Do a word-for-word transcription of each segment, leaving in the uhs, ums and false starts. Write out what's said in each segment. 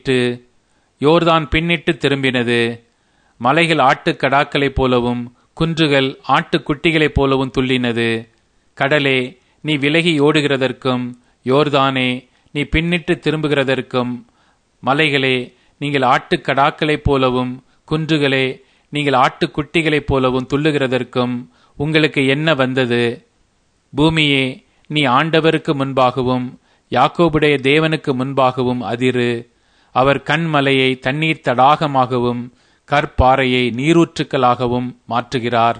ஓடிற்று. யோர்தான் பின்னிட்டு திரும்பினது. மலைகள் ஆட்டுக்கடாக்களைப் போலவும் குன்றுகள் ஆட்டுக்குட்டிகளைப் போலவும் துள்ளினது. கடலே, நீ விலகி ஓடுகிறதற்கும், யோர்தானே, நீ பின்னிட்டு திரும்புகிறதற்கும், மலைகளே, நீங்கள் ஆட்டுக்கடாக்களைப் போலவும் குன்றுகளே, நீங்கள் ஆட்டுக்குட்டிகளைப் போலவும் துள்ளுகிறதற்கும் உங்களுக்கு என்ன வந்தது? பூமியே, நீ ஆண்டவருக்கு முன்பாகவும் யாக்கோபுடைய தேவனுக்கு முன்பாகவும் அதிரு. அவர் கண்மலையை தண்ணீர் தடாகமாகவும் கற்பாறையை நீரூற்றுக்களாகவும் மாற்றுகிறார்.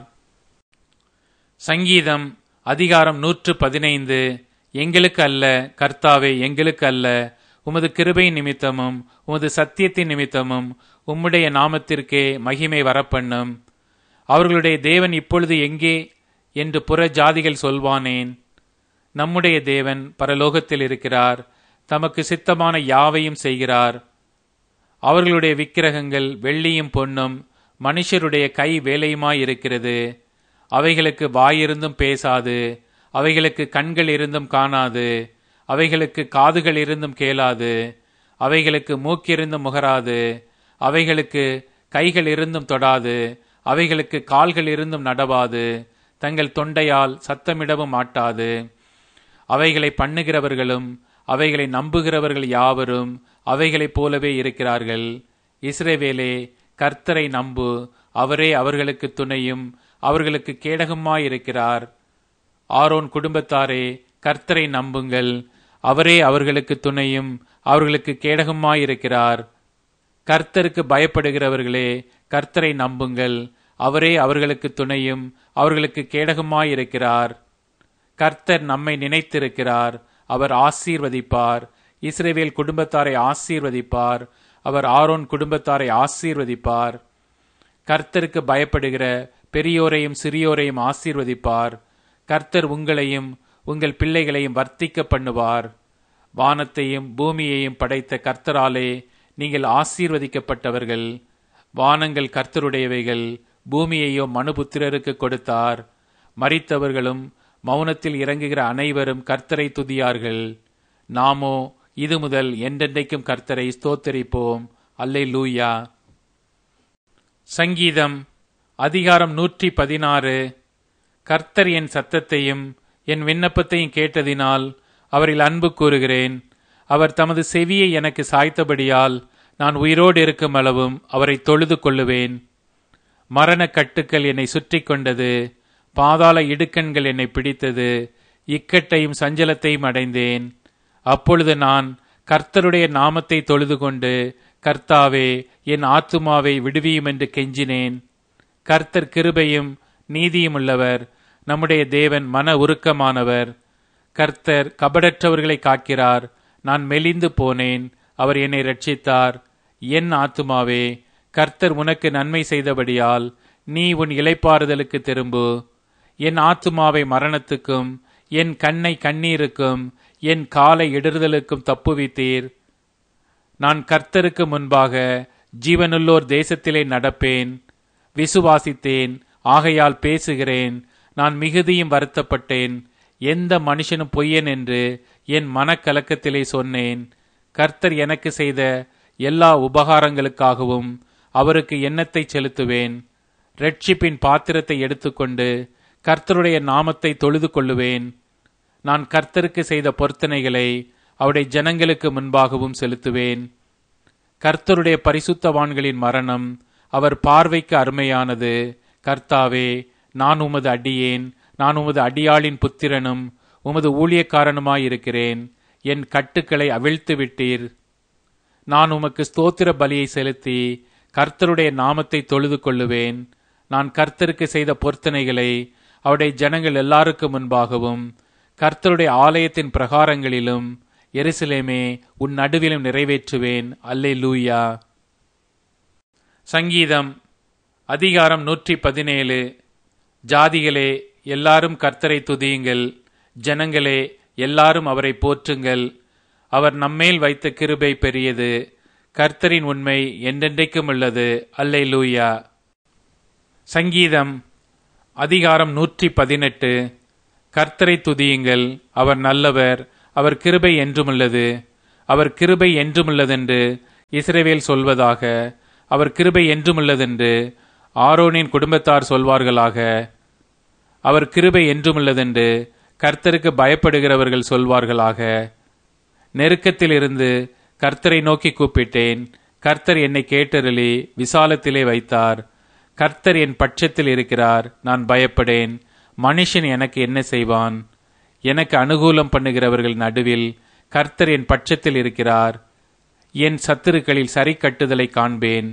சங்கீதம் அதிகாரம் நூற்று பதினைந்து. எங்களுக்கு அல்ல கர்த்தாவே, எங்களுக்கு அல்ல, உமது கிருபை நிமித்தமும் உமது சத்தியத்தின் நிமித்தமும் உம்முடைய நாமத்திற்கே மகிமை வரப்பண்ணும். அவர்களுடைய தேவன் இப்பொழுது எங்கே என்று புற ஜாதிகள் சொல்வானேன்? நம்முடைய தேவன் பரலோகத்தில் இருக்கிறார், தமக்கு சித்தமான யாவையும் செய்கிறார். அவர்களுடைய விக்கிரகங்கள் வெள்ளியும் பொன்னும் மனுஷருடைய கை வேலையுமாயிருக்கிறது. அவைகளுக்கு வாயிருந்தும் பேசாது, அவைகளுக்கு கண்கள் இருந்தும் காணாது, அவைகளுக்கு காதுகள் இருந்தும் கேளாது, அவைகளுக்கு மூக்கிருந்தும் முகராது, அவைகளுக்கு கைகள் இருந்தும் தொடாது, அவைகளுக்கு கால்கள் இருந்தும் நடவாது, தங்கள் தொண்டையால் சத்தமிடவும் மாட்டாது. அவைகளை பண்ணுகிறவர்களும் அவைகளை நம்புகிறவர்கள் யாவரும் அவைகளைப் போலவே இருக்கிறார்கள். இஸ்ரவேலே, கர்த்தரை நம்பு, அவரே அவர்களுக்கு துணையும் அவர்களுக்கு கேடகமாயிருக்கிறார். ஆரோன் குடும்பத்தாரே, கர்த்தரை நம்புங்கள், அவரே அவர்களுக்கு துணையும் அவர்களுக்கு கேடகமாயிருக்கிறார். கர்த்தருக்கு பயப்படுகிறவர்களே, கர்த்தரை நம்புங்கள், அவரே அவர்களுக்கு துணையும் அவர்களுக்கு கேடகமாயிருக்கிறார். கர்த்தர் நம்மை நினைத்திருக்கிறார், அவர் ஆசீர்வதிப்பார். இஸ்ரவேல் குடும்பத்தாரை ஆசீர்வதிப்பார், அவர் ஆரோன் குடும்பத்தாரை ஆசீர்வதிப்பார். கர்த்தருக்கு பயப்படுகிற பெரியோரையும் சிறியோரையும் ஆசீர்வதிப்பார். கர்த்தர் உங்களையும் உங்கள் பிள்ளைகளையும் வர்த்திக்க பண்ணுவார். வானத்தையும் பூமியையும் படைத்த கர்த்தராலே நீங்கள் ஆசீர்வதிக்கப்பட்டவர்கள். வானங்கள் கர்த்தருடையவைகள், பூமியையோ மனுபுத்திரருக்கு கொடுத்தார். மரித்தவர்களும் மௌனத்தில் இறங்குகிற அனைவரும் கர்த்தரை துதியார்கள். நாமோ இது முதல் என்றென்றைக்கும் கர்த்தரை ஸ்தோத்தரிப்போம். அல்லேலூயா. சங்கீதம் அதிகாரம் நூற்றி பதினாறு. கர்த்தர் என் சத்தத்தையும் என் விண்ணப்பத்தையும் கேட்டதினால் அவரில் அன்பு கூறுகிறேன். அவர் தமது செவியை எனக்கு சாய்த்தபடியால் நான் உயிரோடு இருக்கும் அளவும் அவரை தொழுது கொள்ளுவேன். மரண கட்டுக்கள் என்னை சுற்றி கொண்டது, பாதாள இடுக்கண்கள் என்னை பிடித்தது, இக்கட்டையும் சஞ்சலத்தையும் அடைந்தேன். அப்பொழுது நான் கர்த்தருடைய நாமத்தை தொழுது கொண்டு, கர்த்தாவே, என் ஆத்துமாவை விடுவியும் என்று கெஞ்சினேன். கர்த்தர் கிருபையும் நீதியும் உள்ளவர், நம்முடைய தேவன் மன உருக்கமானவர். கர்த்தர் கபடற்றவர்களை காக்கிறார். நான் மெலிந்து போனேன், அவர் என்னை இரட்சித்தார். என் ஆத்துமாவே, கர்த்தர் உனக்கு நன்மை செய்தபடியால் நீ உன் இளைப்பாறுதலுக்கு திரும்பு. என் ஆத்துமாவை மரணத்துக்கும் என் கண்ணை கண்ணீருக்கும் என் காலை இடறுதலுக்கும் தப்புவித்தீர். நான் கர்த்தருக்கு முன்பாக ஜீவனுள்ளோர் தேசத்திலே நடப்பேன். விசுவாசித்தேன், ஆகையால் பேசுகிறேன். நான் மிகுதியும் வருத்தப்பட்டேன். எந்த மனுஷனும் பொய்யன் என்று என் மனக்கலக்கத்திலே சொன்னேன். கர்த்தர் எனக்கு செய்த எல்லா உபகாரங்களுக்காகவும் அவருக்கு எண்ணத்தை செலுத்துவேன். இரட்சிப்பின் பாத்திரத்தை எடுத்துக்கொண்டு கர்த்தருடைய நாமத்தை தொழுது கொள்ளுவேன். நான் கர்த்தருக்கு செய்த பொருத்தனைகளை அவருடைய ஜனங்களுக்கு முன்பாகவும் செலுத்துவேன். கர்த்தருடைய பரிசுத்தவான்களின் மரணம் அவர் பார்வைக்கு அருமையானது. கர்த்தாவே, நான் உமது அடியேன், நான் உமது அடியாளின் புத்திரனும் உமது ஊழியக்காரனுமாயிருக்கிறேன். என் கட்டுக்களை அவிழ்த்து விட்டீர். நான் உமக்கு ஸ்தோத்திர பலியை செலுத்தி கர்த்தருடைய நாமத்தை தொழுது கொள்ளுவேன். நான் கர்த்தருக்கு செய்த பொருத்தனைகளை அவருடைய ஜனங்கள் எல்லாருக்கும் முன்பாகவும் கர்த்தருடைய ஆலயத்தின் பிரகாரங்களிலும் எருசலேமே உன் நடுவிலும் நிறைவேற்றுவேன். அல்லேலூயா. சங்கீதம் அதிகாரம் நூற்றி பதினேழு. ஜாதிகளே, எல்லாரும் கர்த்தரை துதியுங்கள். ஜனங்களே, எல்லாரும் அவரை போற்றுங்கள். அவர் நம்மேல் வைத்த கிருபை பெரியது. கர்த்தரின் உண்மை என்றென்றைக்கும் உள்ளது. அல்லேலூயா. சங்கீதம் அதிகாரம் நூற்றி பதினெட்டு. கர்த்தரை துதியுங்கள், அவர் நல்லவர், அவர் கிருபை என்றுமுள்ளது. அவர் கிருபை என்றுமுள்ளதென்று இஸ்ரவேல் சொல்வதாக, அவர் கிருபை என்றுமுள்ளதென்று ஆரோனின் குடும்பத்தார் சொல்வார்களாக. அவர் கிருபை என்றுமுள்ளதென்று கர்த்தருக்கு பயப்படுகிறவர்கள் சொல்வார்களாக. நெருக்கத்திலிருந்து கர்த்தரை நோக்கி கூப்பிட்டேன். கர்த்தர் என்னை கேட்டருளி விசாலத்திலே வைத்தார். கர்த்தர் என் பட்சத்தில் இருக்கிறார், நான் பயப்படேன். மனுஷன் எனக்கு என்ன செய்வான்? எனக்கு அனுகூலம் பண்ணுகிறவர்கள் நடுவில் கர்த்தர் என் பட்சத்தில் இருக்கிறார். என் சத்துருக்களில் சரி கட்டுதலை காண்பேன்.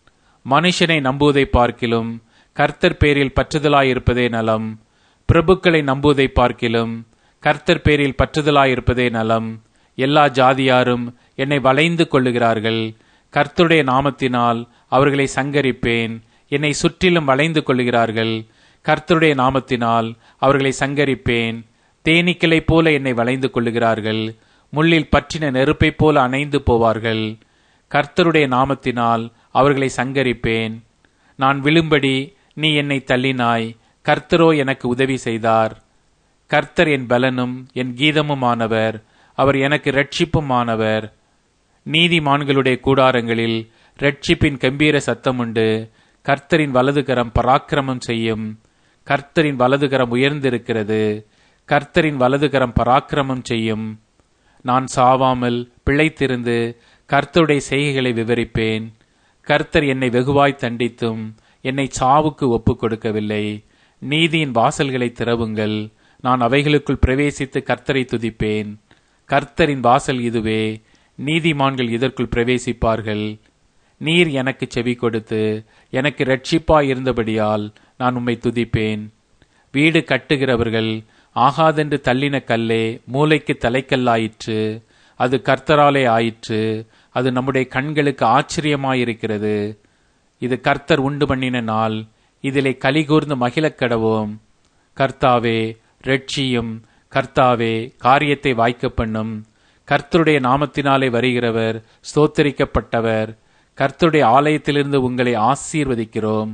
மனுஷனை நம்புவதை பார்க்கிலும் கர்த்தர் பேரில் பற்றுதலாயிருப்பதே நலம். பிரபுக்களை நம்புவதை பார்க்கிலும் கர்த்தர் பேரில் பற்றுதலாயிருப்பதே நலம். எல்லா ஜாதியாரும் என்னை வளைந்து கொள்ளுகிறார்கள். கர்த்தருடைய நாமத்தினால் அவர்களை சங்கரிப்பேன். என்னை சுற்றிலும் வளைந்து கொள்ளுகிறார்கள். கர்த்தருடைய நாமத்தினால் அவர்களை சங்கரிப்பேன். தேனீக்களைப் போல என்னை வளைந்து கொள்ளுகிறார்கள். முள்ளில் பற்றின நெருப்பைப் போல அணைந்து போவார்கள். கர்த்தருடைய நாமத்தினால் அவர்களை சங்கரிப்பேன். நான் விழும்படி நீ என்னை தள்ளினாய். கர்த்தரோ எனக்கு உதவி செய்தார். கர்த்தர் என் பலனும் என் கீதமுமானவர். அவர் எனக்கு இரட்சிப்புமானவர். நீதிமான்களுடைய கூடாரங்களில் இரட்சிப்பின் கம்பீர சத்தமுண்டு. கர்த்தரின் வலதுகரம் பராக்கிரமம் செய்யும். கர்த்தரின் வலதுகரம் உயர்ந்திருக்கிறது. கர்த்தரின் வலதுகரம் பராக்கிரமம் செய்யும். நான் சாவாமல் பிழைத்திருந்து கர்த்தருடைய செய்கைகளை விவரிப்பேன். கர்த்தர் என்னை வெகுவாய் தண்டித்தும் என்னை சாவுக்கு ஒப்புக் கொடுக்கவில்லை. நீதியின் வாசல்களை திறவுங்கள். நான் அவைகளுக்குள் பிரவேசித்து கர்த்தரை துதிப்பேன். கர்த்தரின் வாசல் இதுவே, நீதிமான்கள் இதற்குள் பிரவேசிப்பார்கள். நீர் எனக்கு செவி கொடுத்து எனக்கு இரட்சிப்பாய் இருந்தபடியால் நான் உம்மை துதிப்பேன். வீடு கட்டுகிறவர்கள் ஆகாதென்று தள்ளின கல்லே மூலைக்கு தலைக்கல்லாயிற்று. அது கர்த்தராலே ஆயிற்று. அது நம்முடைய கண்களுக்கு ஆச்சரியமாயிருக்கிறது. இது கர்த்தர் உண்டு பண்ணின நாள். இதிலே கலிகூர்ந்து மகிழக் கடவோம். கர்த்தாவே இரட்சியும். கர்த்தாவே காரியத்தை வாய்க்க பண்ணும். கர்த்தருடைய நாமத்தினாலே வருகிறவர் ஸ்தோத்தரிக்கப்பட்டவர். கர்த்தருடைய ஆலயத்திலிருந்து உங்களை ஆசீர்வதிக்கிறோம்.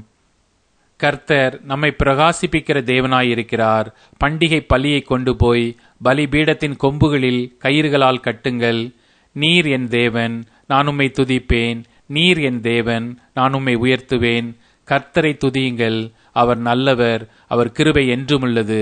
கர்த்தர் நம்மை பிரகாசிப்பிக்கிற தேவனாயிருக்கிறார். பண்டிகை பலியை கொண்டு போய் பலிபீடத்தின் கொம்புகளில் கயிறுகளால் கட்டுங்கள். நீர் என் தேவன், நான் உம்மை துதிப்பேன். நீர் என் தேவன், நான் உம்மை உயர்த்துவேன். கர்த்தரை துதியுங்கள், அவர் நல்லவர், அவர் கிருபை என்றுமுள்ளது.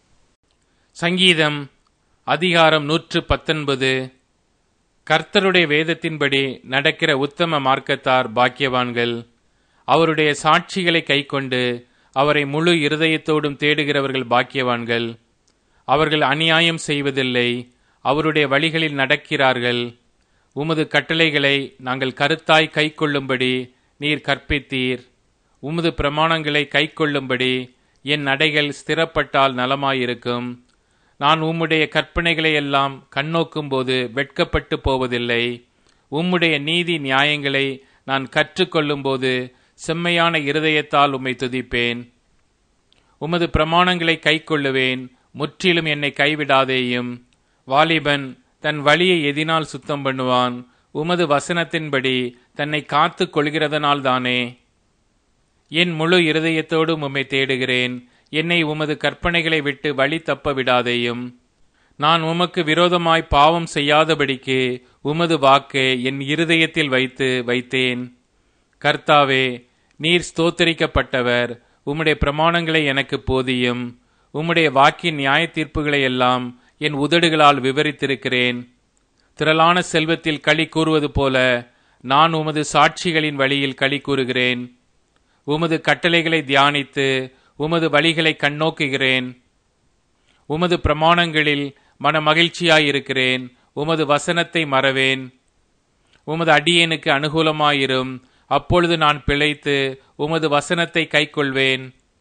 சங்கீதம் அதிகாரம் நூற்று பத்தொன்பது. கர்த்தருடைய வேதத்தின்படி நடக்கிற உத்தம மார்க்கத்தார் பாக்கியவான்கள். அவருடைய சாட்சிகளை கைக்கொண்டு அவரை முழு இருதயத்தோடும் தேடுகிறவர்கள் பாக்கியவான்கள். அவர்கள் அநியாயம் செய்வதில்லை, அவருடைய வழிகளில் நடக்கிறார்கள். உமது கட்டளைகளை நாங்கள் கருத்தாய் கைக்கொள்ளும்படி நீர் கற்பித்தீர். உமது பிரமாணங்களை கைக்கொள்ளும்படி என் நடைகள் ஸ்திரப்பட்டால் நலமாயிருக்கும். நான் உம்முடைய கற்பனைகளை எல்லாம் கண்ணோக்கும் போது வெட்கப்பட்டு போவதில்லை. உம்முடைய நீதி நியாயங்களை நான் கற்றுக்கொள்ளும் போது செம்மையான இருதயத்தால் உம்மை துதிப்பேன். உமது பிரமாணங்களை கைக்கொள்ளுவேன். முற்றிலும் என்னை கைவிடாதேயும். வாலிபன் தன் வழியை எதினால் சுத்தம் பண்ணுவான்? உமது வசனத்தின்படி தன்னை காத்து கொள்கிறதனால்தானே. என் முழு இருதயத்தோடும் உம்மை தேடுகிறேன். என்னை உமது கற்பனைகளை விட்டு வழி தப்ப விடாதேயும். நான் உமக்கு விரோதமாய் பாவம் செய்யாதபடிக்கு உமது வாக்கை என் இருதயத்தில் வைத்து வைத்தேன். கர்த்தாவே, நீர் ஸ்தோத்தரிக்கப்பட்டவர். உம்முடைய பிரமாணங்களை எனக்கு போதியும். உம்முடைய வாக்கின் நியாய தீர்ப்புகளை எல்லாம் என் உதடுகளால் விவரித்திருக்கிறேன். திரளான செல்வத்தில் களி கூறுவது போல நான் உமது சாட்சிகளின் வழியில் களி கூறுகிறேன். உமது கட்டளைகளை தியானித்து உமது வழிகளை கண்ணோக்குகிறேன். உமது பிரமாணங்களில் மன மகிழ்ச்சியாயிருக்கிறேன். உமது வசனத்தை மறவேன். உமது அடியேனுக்கு அனுகூலமாயிரும். அப்பொழுது நான் பிழைத்து உமது வசனத்தை கைக்கொள்வேன்.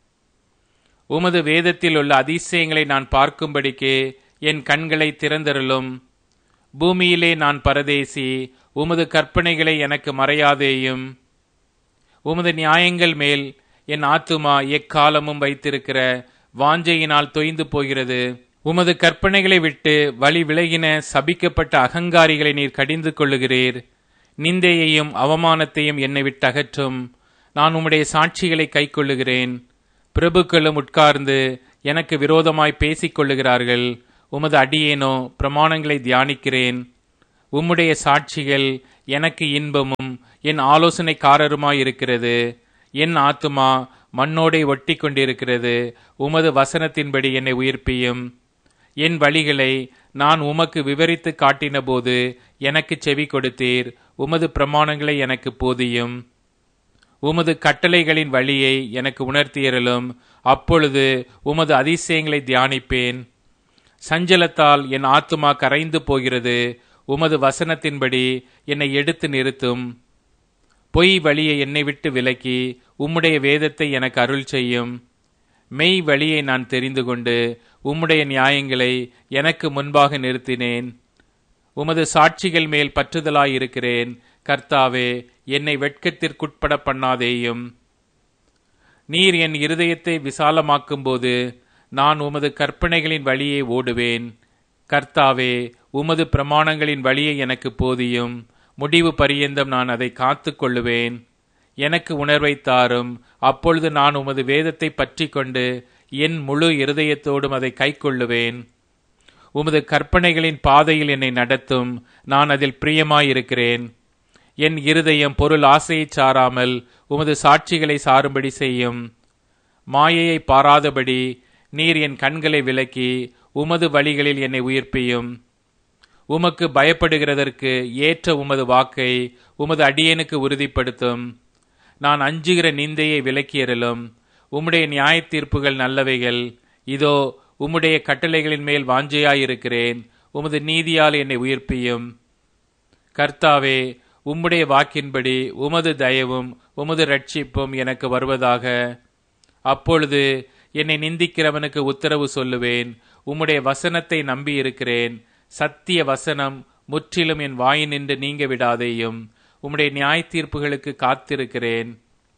உமது வேதத்தில் உள்ள அதிசயங்களை நான் பார்க்கும்படிக்கு என் கண்களை திறந்தருளும். பூமியிலே நான் பரதேசி. உமது கற்பனைகளை எனக்கு மறையாதேயும். உமது நியாயங்கள் மேல் என் ஆத்துமா எக்காலமும் வைத்திருக்கிற வாஞ்சையினால் தொய்ந்து போகிறது. உமது கற்பனைகளை விட்டு வழி விலகின சபிக்கப்பட்ட அகங்காரிகளை நீர் கடிந்து கொள்ளுகிறீர். நிந்தையையும் அவமானத்தையும் என்னை விட்டு அகற்றும். நான் உம்முடைய சாட்சிகளை கைக்கொள்ளுகிறேன். பிரபுக்களும் உட்கார்ந்து எனக்கு விரோதமாய் பேசிக் கொள்ளுகிறார்கள். உமது அடியேனோ பிரமாணங்களை தியானிக்கிறேன். உம்முடைய சாட்சிகள் எனக்கு இன்பமும் என் ஆலோசனைக்காரருமாயிருக்கிறது. என் ஆத்துமா மண்ணோடே ஒட்டி கொண்டிருக்கிறது. உமது வசனத்தின்படி என்னை உயிர்ப்பியும். என் வழிகளை நான் உமக்கு விவரித்து காட்டின போது எனக்கு செவி கொடுத்தீர். உமது பிரமாணங்களை எனக்கு போதியும். உமது கட்டளைகளின் வழியை எனக்கு உணர்த்தியறலும். அப்பொழுது உமது அதிசயங்களை தியானிப்பேன். சஞ்சலத்தால் என் ஆத்துமா கரைந்து போகிறது. உமது வசனத்தின்படி என்னை எடுத்து நிறுத்தும். பொய் வழியை என்னை விட்டு விலக்கி உம்முடைய வேதத்தை எனக்கு அருள் செய்யும். மெய் வழியை நான் தெரிந்து கொண்டு உம்முடைய நியாயங்களை எனக்கு முன்பாக நிறுத்தினேன். உமது சாட்சிகள் மேல் பற்றுதலாயிருக்கிறேன். கர்த்தாவே, என்னை வெட்கத்திற்குட்பட பண்ணாதேயும். நீர் என் இருதயத்தை விசாலமாக்கும் போது நான் உமது கற்பனைகளின் வழியே ஓடுவேன். கர்த்தாவே, உமது பிரமாணங்களின் வழியை எனக்கு போதியும். முடிவு பரியந்தம் நான் அதை காத்து கொள்ளுவேன். எனக்கு உணர்வை தாரும். அப்பொழுது நான் உமது வேதத்தை பற்றி கொண்டு என் முழு இருதயத்தோடும் அதை கை கொள்ளுவேன். உமது கற்பனைகளின் பாதையில் என்னை நடத்தும். நான் அதில் பிரியமாயிருக்கிறேன். என் இருதயம் பொருள் ஆசையை சாராமல் உமது சாட்சிகளை சாரும்படி செய்யும். மாயையை பாராதபடி நீர் என் கண்களை விலக்கி உமது வழிகளில் என்னை உயிர்ப்பியும். உமக்கு பயப்படுகிறதற்கு ஏற்ற உமது வாக்கை உமது அடியேனுக்கு உறுதிப்படுத்தும். நான் அஞ்சுகிற நிந்தையை விலக்கியறலும். உம்முடைய நியாய தீர்ப்புகள் நல்லவைகள். இதோ, உம்முடைய கட்டளைகளின் மேல் வாஞ்சையாயிருக்கிறேன். உமது நீதியால் என்னை உயிர்ப்பியும். கர்த்தாவே, உம்முடைய வாக்கின்படி உமது தயவும் உமது இரட்சிப்பும் எனக்கு வருவதாக. அப்பொழுது என்னை நிந்திக்கிறவனுக்கு உத்தரவு சொல்லுவேன். உம்முடைய வசனத்தை நம்பி இருக்கிறேன். சத்திய வசனம் முற்றிலும் என் வாயினின்று நீங்க விடாதேயும். உம்முடைய நியாய தீர்ப்புகளுக்கு காத்திருக்கிறேன்.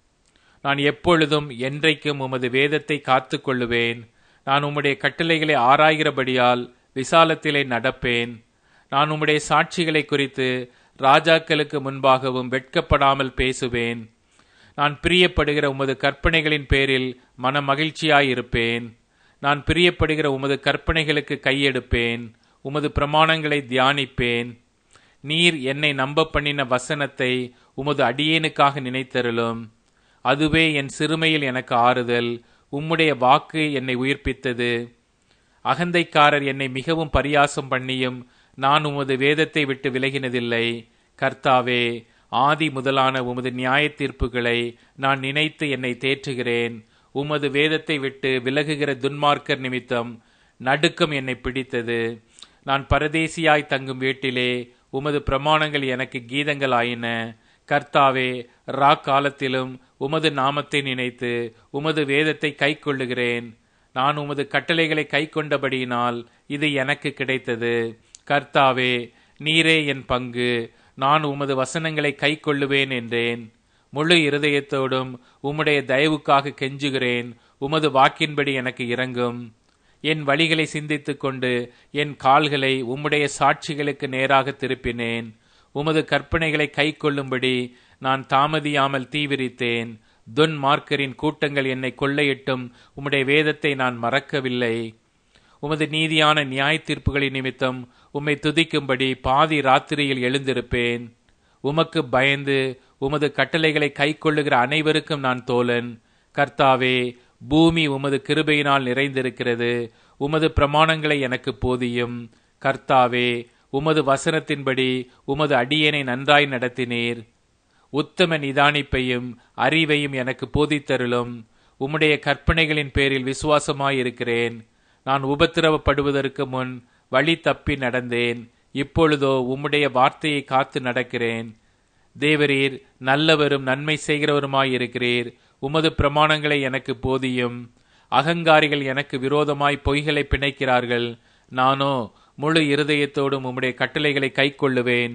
நான் எப்பொழுதும் என்றைக்கும் உமது வேதத்தை காத்து கொள்ளுவேன். நான் உம்முடைய கட்டளைகளை ஆராய்கிறபடியால் விசாலத்திலே நடப்பேன். நான் உம்முடைய சாட்சிகளை குறித்து ராஜாக்களுக்கு முன்பாகவும் வெட்கப்படாமல் பேசுவேன். நான் பிரியப்படுகிற உமது கற்பனைகளின் பேரில் மன மகிழ்ச்சியாயிருப்பேன். நான் பிரியப்படுகிற உமது கற்பனைகளுக்கு கையெடுப்பேன். உமது பிரமாணங்களை தியானிப்பேன். நீர் என்னை நம்ப பண்ணின வசனத்தை உமது அடியேனுக்காக நினைத்தருளும். அதுவே என் சிறுமையில் எனக்கு ஆறுதல். உம்முடைய வாக்கு என்னை உயிர்ப்பித்தது. அகந்தைக்காரர் என்னை மிகவும் பரியாசம் பண்ணியும் நான் உமது வேதத்தை விட்டு விலகினதில்லை. கர்த்தாவே, ஆதி முதலான உமது நியாய தீர்ப்புகளை நான் நினைத்து என்னை தேற்றுகிறேன். உமது வேதத்தை விட்டு விலகுகிற துன்மார்க்கர் நிமித்தம் நடுக்கம் என்னை பிடித்தது. நான் பரதேசியாய் தங்கும் வீட்டிலே உமது பிரமாணங்கள் எனக்கு கீதங்கள் ஆயின. கர்த்தாவே, ரா காலத்திலும் உமது நாமத்தை நினைத்து உமது வேதத்தை கை கொள்ளுகிறேன். நான் உமது கட்டளைகளை கை கொண்டபடியினால் இது எனக்கு கிடைத்தது. கர்த்தாவே, நீரே என் பங்கு. நான் உமது வசனங்களை கை கொள்ளுவேன் என்றேன். முழு இருதயத்தோடும் உம்முடைய தயவுக்காக கெஞ்சுகிறேன். உமது வாக்கின்படி எனக்கு இரங்கும். என் வழிகளை சிந்தித்துக் கொண்டு என் கால்களை உம்முடைய சாட்சிகளுக்கு நேராக திருப்பினேன். உமது கற்பனைகளை கை கொள்ளும்படி நான் தாமதியாமல் தீவிரித்தேன். துன்மார்க்கரின் கூட்டங்கள் என்னை கொள்ளையிட்டும் உம்முடைய வேதத்தை நான் மறக்கவில்லை. உமது நீதியான நியாய தீர்ப்புகளின் நிமித்தம் உம்மை துதிக்கும்படி பாதி ராத்திரியில் எழுந்திருப்பேன். உமக்கு பயந்து உமது கட்டளைகளை கை கொள்ளுகிற அனைவருக்கும் நான் தோழன். கர்த்தாவே, பூமி உமது கிருபையினால் நிறைந்திருக்கிறது. உமது பிரமாணங்களை எனக்கு போதியும். கர்த்தாவே, உமது வசனத்தின்படி உமது அடியேனை நன்றாய் நடத்தினீர். உத்தம நிதானிப்பையும் அறிவையும் எனக்கு போதித்தருளும். உம்முடைய கற்பனைகளின் பேரில் விசுவாசமாயிருக்கிறேன். நான் உபத்திரவப்படுவதற்கு முன் வழி தப்பி நடந்தேன். இப்பொழுதோ உம்முடைய வார்த்தையை காத்து நடக்கிறேன். தேவரீர் நல்லவரும் நன்மை செய்கிறவருமாயிருக்கிறீர். உமது பிரமாணங்களை எனக்கு போதியும். அகங்காரிகள் எனக்கு விரோதமாய் பொய்களை பிணைக்கிறார்கள். நானோ முழு இருதயத்தோடும் உம்முடைய கட்டளைகளை கை கொள்ளுவேன்.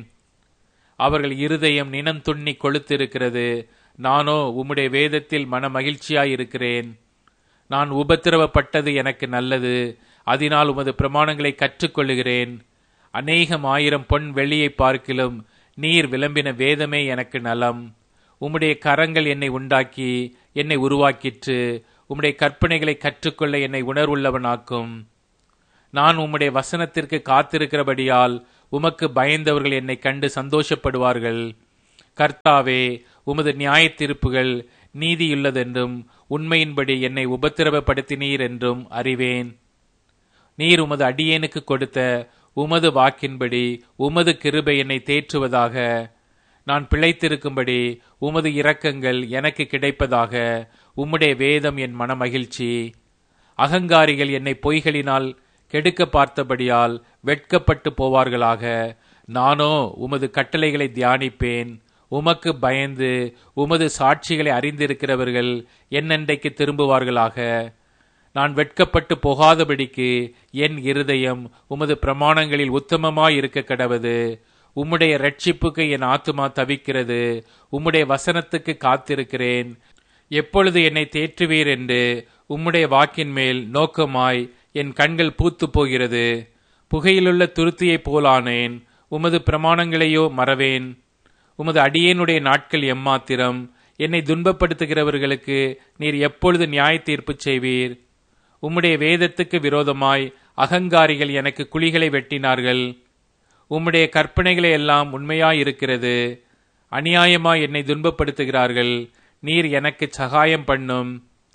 அவர்கள் இருதயம் நினம் துண்ணி கொளுத்திருக்கிறது. நானோ உம்முடைய வேதத்தில் மன மகிழ்ச்சியாயிருக்கிறேன். நான் உபத்திரவப்பட்டது எனக்கு நல்லது. அதனால் உமது பிரமாணங்களை கற்றுக்கொள்ளுகிறேன். அநேகம் ஆயிரம் பொன் வெள்ளியை பார்க்கிலும் நீர் விளம்பின வேதமே எனக்கு நலம். உம்முடைய கரங்கள் என்னை உண்டாக்கி என்னை உருவாக்கிற்று. உம்முடைய கற்பனைகளை கற்றுக்கொள்ள என்னை உணர்வுள்ளவனாக்கும். நான் உம்முடைய வசனத்திற்கு காத்திருக்கிறபடியால் உமக்கு பயந்தவர்கள் என்னை கண்டு சந்தோஷப்படுவார்கள். கர்த்தாவே, உமது நியாய தீர்ப்புகள் நீதியுள்ளதென்றும் உண்மையின்படி என்னை உபத்திரவப்படுத்தினீர் என்றும் அறிவேன். நீர் உமது அடியேனுக்கு கொடுத்த உமது வாக்கின்படி உமது கிருபை என்னை தேற்றுவதாக. நான் பிழைத்திருக்கும்படி உமது இரக்கங்கள் எனக்கு கிடைப்பதாக. உம்முடைய வேதம் என் மனமகிழ்ச்சி. அகங்காரிகள் என்னை பொய்களினால் கெடுக்க பார்த்தபடியால் வெட்கப்பட்டு போவார்களாக. நானோ உமது கட்டளைகளை தியானிப்பேன். உமக்கு பயந்து உமது சாட்சிகளை அறிந்திருக்கிறவர்கள் என்னென்றைக்கு திரும்புவார்களாக. நான் வெட்கப்பட்டு போகாதபடிக்கு என் இருதயம் உமது பிரமாணங்களில் உத்தமமாயிருக்க கடவது. உம்முடைய இரட்சிப்புக்கு என் ஆத்துமா தவிக்கிறது. உம்முடைய வசனத்துக்கு காத்திருக்கிறேன். எப்பொழுது என்னை தேற்றுவீர் என்று உம்முடைய வாக்கின் மேல் நோக்கமாய் என் கண்கள் பூத்து போகிறது. புகையிலுள்ள துருத்தியைப் போலானேன். உமது பிரமாணங்களையோ மறவேன். உமது அடியேனுடைய நாட்கள் எம்மாத்திரம். என்னை துன்பப்படுத்துகிறவர்களுக்கு நீர் எப்பொழுது நியாய தீர்ப்பு செய்வீர்? உம்முடைய வேதத்துக்கு விரோதமாய் அகங்காரிகள் எனக்கு குழிகளை வெட்டினார்கள். உம்முடைய கற்பனைகளை எல்லாம் உண்மையாயிருக்கிறது. அநியாயமாய் என்னை துன்பப்படுத்துகிறார்கள். நீர் எனக்கு சகாயம் பண்ணும்.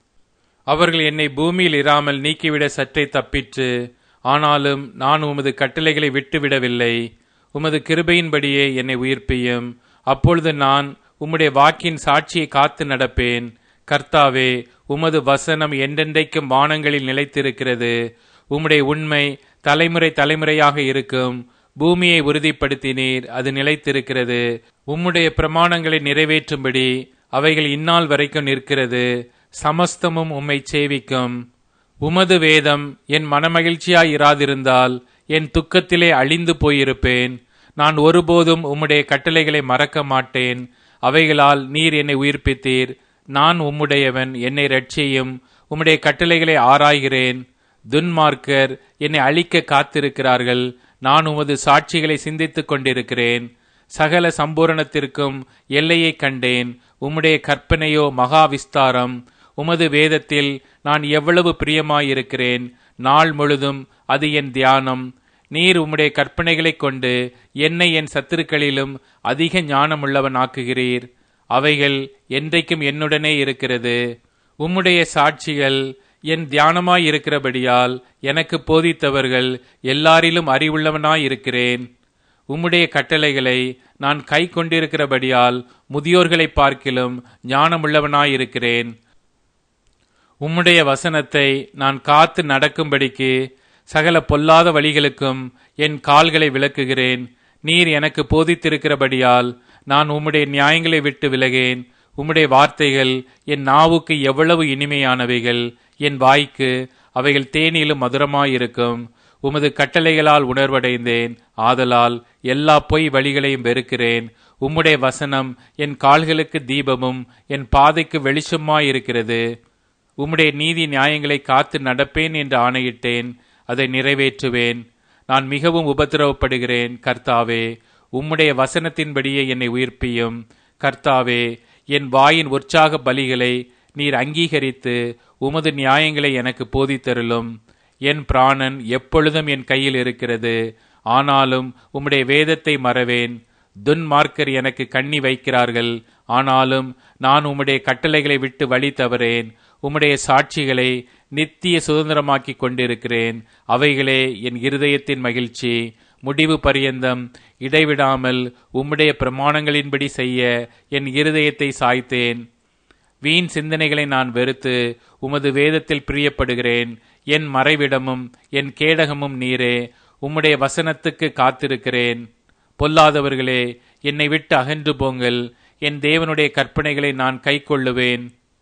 அவர்கள் என்னை பூமியில் இராமல் நீக்கிவிட சற்றே தப்பிற்று. ஆனாலும் நான் உமது கட்டளைகளை விட்டுவிடவில்லை. உமது கிருபையின்படியே என்னை உயிர்ப்பியும். அப்பொழுது நான் உம்முடைய வாக்கின் சாட்சியை காத்து நடப்பேன். கர்த்தாவே, உமது வசனம் என்றென்றைக்கும் வானங்களில் நிலைத்திருக்கிறது. உம்முடைய உண்மை தலைமுறை தலைமுறையாக இருக்கும். பூமியை உறுதிப்படுத்தினீர், அது நிலைத்திருக்கிறது. உம்முடைய பிரமாணங்களை நிறைவேற்றும்படி அவைகள் இந்நாள் வரைக்கும் நிற்கிறது. சமஸ்தமும் உம்மை சேவிக்கும். உமது வேதம் என் மனமகிழ்ச்சியாய் இராதிருந்தால் என் துக்கத்திலே அழிந்து போயிருப்பேன். நான் ஒருபோதும் உம்முடைய கட்டளைகளை மறக்க மாட்டேன். அவைகளால் நீர் என்னை உயிர்ப்பித்தீர். நான் உம்முடையவன், என்னை இரட்சியும். உம்முடைய கட்டளைகளை ஆராய்கிறேன். துன்மார்க்கர் என்னை அழிக்க காத்திருக்கிறார்கள். நான் உமது சாட்சிகளை சிந்தித்துக் கொண்டிருக்கிறேன். சகல சம்பூரணத்திற்கும் எல்லையை கண்டேன். உம்முடைய கற்பனையோ மகா விஸ்தாரம். உமது வேதத்தில் நான் எவ்வளவு பிரியமாயிருக்கிறேன். நாள் முழுதும் அது என் தியானம். நீர் உம்முடைய கற்பனைகளை கொண்டு என்னை என் சத்துருக்களிலும் அதிக ஞானமுள்ளவன் ஆக்குகிறீர். அவைகள் என்றைக்கும் என்னுடனே இருக்கிறது. உம்முடைய சாட்சிகள் என் தியானமாயிருக்கிறபடியால் எனக்கு போதித்தவர்கள் எல்லாரிலும் அறிவுள்ளவனாயிருக்கிறேன். உம்முடைய கட்டளைகளை நான் கை கொண்டிருக்கிறபடியால் முதியோர்களை பார்க்கிலும் ஞானமுள்ளவனாயிருக்கிறேன். உம்முடைய வசனத்தை நான் காத்து நடக்கும்படிக்கு சகல பொல்லாத வழிகளுக்கும் என் கால்களை விலக்குகிறேன். நீர் எனக்கு போதித்திருக்கிறபடியால் நான் உம்முடைய நியாயங்களை விட்டு விலகேன். உம்முடைய வார்த்தைகள் என் நாவுக்கு எவ்வளவு இனிமையானவைகள். என் வாய்க்கு அவைகள் தேனிலும் மதுரமாயிருக்கும். உமது கட்டளைகளால் உணர்வடைந்தேன். ஆதலால் எல்லா பொய் வழிகளையும் வெறுக்கிறேன். உம்முடைய வசனம் என் கால்களுக்கு தீபமும் என் பாதைக்கு வெளிச்சமாயிருக்கிறது. உம்முடைய நீதி நியாயங்களை காத்து நடப்பேன் என்று ஆணையிட்டேன். அதை நிறைவேற்றுவேன். நான் மிகவும் உபத்திரவப்படுகிறேன். கர்த்தாவே, உம்முடைய வசனத்தின்படியே என்னை உயிர்ப்பியும். கர்த்தாவே, என் வாயின் உற்சாக பலிகளை நீர் அங்கீகரித்து உமது நியாயங்களை எனக்கு போதித்தருளும். என் பிராணன் எப்பொழுதும் என் கையில் இருக்கிறது. ஆனாலும் உம்முடைய வேதத்தை மறவேன். துன்மார்க்கர் எனக்கு கண்ணி வைக்கிறார்கள். ஆனாலும் நான் உம்முடைய கட்டளைகளை விட்டு வழி தவறேன். உம்முடைய சாட்சிகளை நித்திய சுதந்திரமாக்கி கொண்டிருக்கிறேன். அவைகளே என் இருதயத்தின் மகிழ்ச்சி. முடிவு பரியந்தம் இடைவிடாமல் உம்முடைய பிரமாணங்களின்படி செய்ய என் இருதயத்தை சாய்த்தேன். வீண் சிந்தனைகளை நான் வெறுத்து உமது வேதத்தில் பிரியப்படுகிறேன். என் மறைவிடமும் என் கேடகமும் நீரே. உம்முடைய வசனத்துக்கு காத்திருக்கிறேன். பொல்லாதவர்களே, என்னை விட்டு அகன்று போங்கள். என் தேவனுடைய கற்பனைகளை நான் கைக்கொள்ளுவேன்.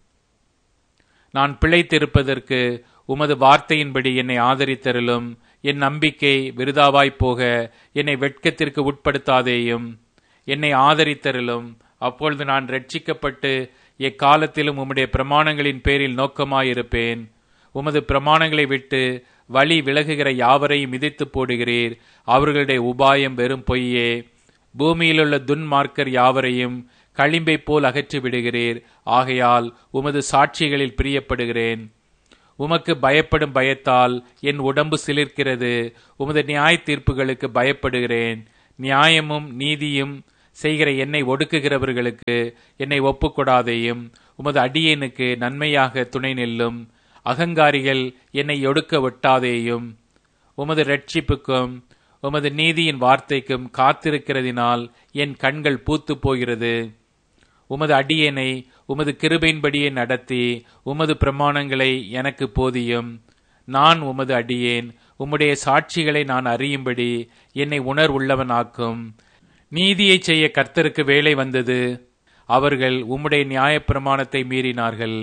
நான் பிழைத்திருப்பதற்கு உமது வார்த்தையின்படி என்னை ஆதரித்தருளும். என் நம்பிக்கை விருதாவாய்ப் போக என்னை வெட்கத்திற்கு உட்படுத்தாதேயும். என்னை ஆதரித்தருளும். அப்பொழுது நான் ரட்சிக்கப்பட்டு எக்காலத்திலும் உம்முடைய பிரமாணங்களின் பேரில் நோக்கமாயிருப்பேன். உமது பிரமாணங்களை விட்டு வழி விலகுகிற யாவரையும் மிதித்து போடுகிறீர். அவர்களுடைய உபாயம் வெறும் பொய்யே. பூமியிலுள்ள துன்மார்க்கர் யாவரையும் களிம்பை போல் அகற்றி விடுகிறீர். ஆகையால் உமது சாட்சிகளில் பிரியப்படுகிறேன். உமக்கு பயப்படும் பயத்தால் என் உடம்பு சிலிர்க்கிறது. உமது நியாய தீர்ப்புகளுக்கு பயப்படுகிறேன். நியாயமும் நீதியும் செய்கிற என்னை ஒடுக்குகிறவர்களுக்கு என்னை ஒப்புக்கொடாதேயும். உமது அடியேனுக்கு நன்மையாக துணை நில்லும். அகங்காரிகள் என்னை ஒடுக்க விட்டாதேயும். உமது இரட்சிப்புக்கும் உமது நீதியின் வார்த்தைக்கும் காத்திருக்கிறதினால் என் கண்கள் பூத்து போகிறது. உமது அடியேனை உமது கிருபையின்படியே நடத்தி உமது பிரமாணங்களை எனக்கு போதியும். நான் உமது அடியேன். உம்முடைய சாட்சிகளை நான் அறியும்படி என்னை உணர்வுள்ளவனாக்கும். நீதியை செய்ய கர்த்தருக்கு வேலை வந்தது. அவர்கள் உம்முடைய நியாயப்பிரமாணத்தை மீறினார்கள்.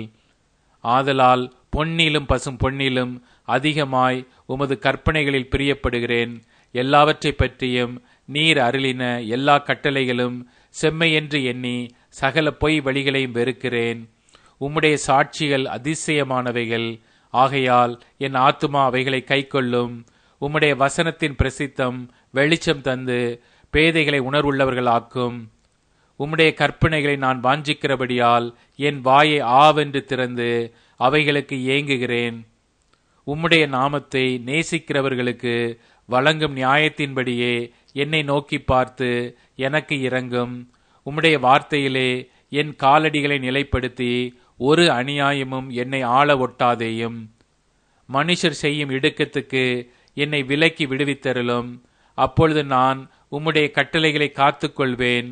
ஆதலால் பொன்னிலும் பசும் பொன்னிலும் அதிகமாய் உமது கற்பனைகளில் பிரியப்படுகிறேன். எல்லாவற்றை பற்றியும் நீர் அருளின எல்லா கட்டளைகளும் செம்மையென்று எண்ணி சகல பொய் வழிகளையும் வெறுக்கிறேன். உம்முடைய சாட்சிகள் அதிசயமானவைகள். ஆகையால் என் ஆத்துமா அவைகளை கைக்கொள்ளும். உம்முடைய வசனத்தின் பிரசித்தம் வெளிச்சம் தந்து பேதைகளை உணர்வுள்ளவர்களாக்கும். உம்முடைய கற்பனைகளை நான் வாஞ்சிக்கிறபடியால் என் வாயை ஆவென்று திறந்து அவைகளுக்கு ஏங்குகிறேன். உம்முடைய நாமத்தை நேசிக்கிறவர்களுக்கு வழங்கும் நியாயத்தின்படியே என்னை நோக்கி பார்த்து எனக்கு இரங்கும். உம்முடைய வார்த்தையிலே என் காலடிகளை நிலைப்படுத்தி ஒரு அநியாயமும் என்னை ஆள ஒட்டாதேயும். மனுஷர் செய்யும் இடுக்கத்துக்கு என்னை விலக்கி விடுவித்தருளும். அப்பொழுது நான் உம்முடைய கட்டளைகளை காத்துக்கொள்வேன்.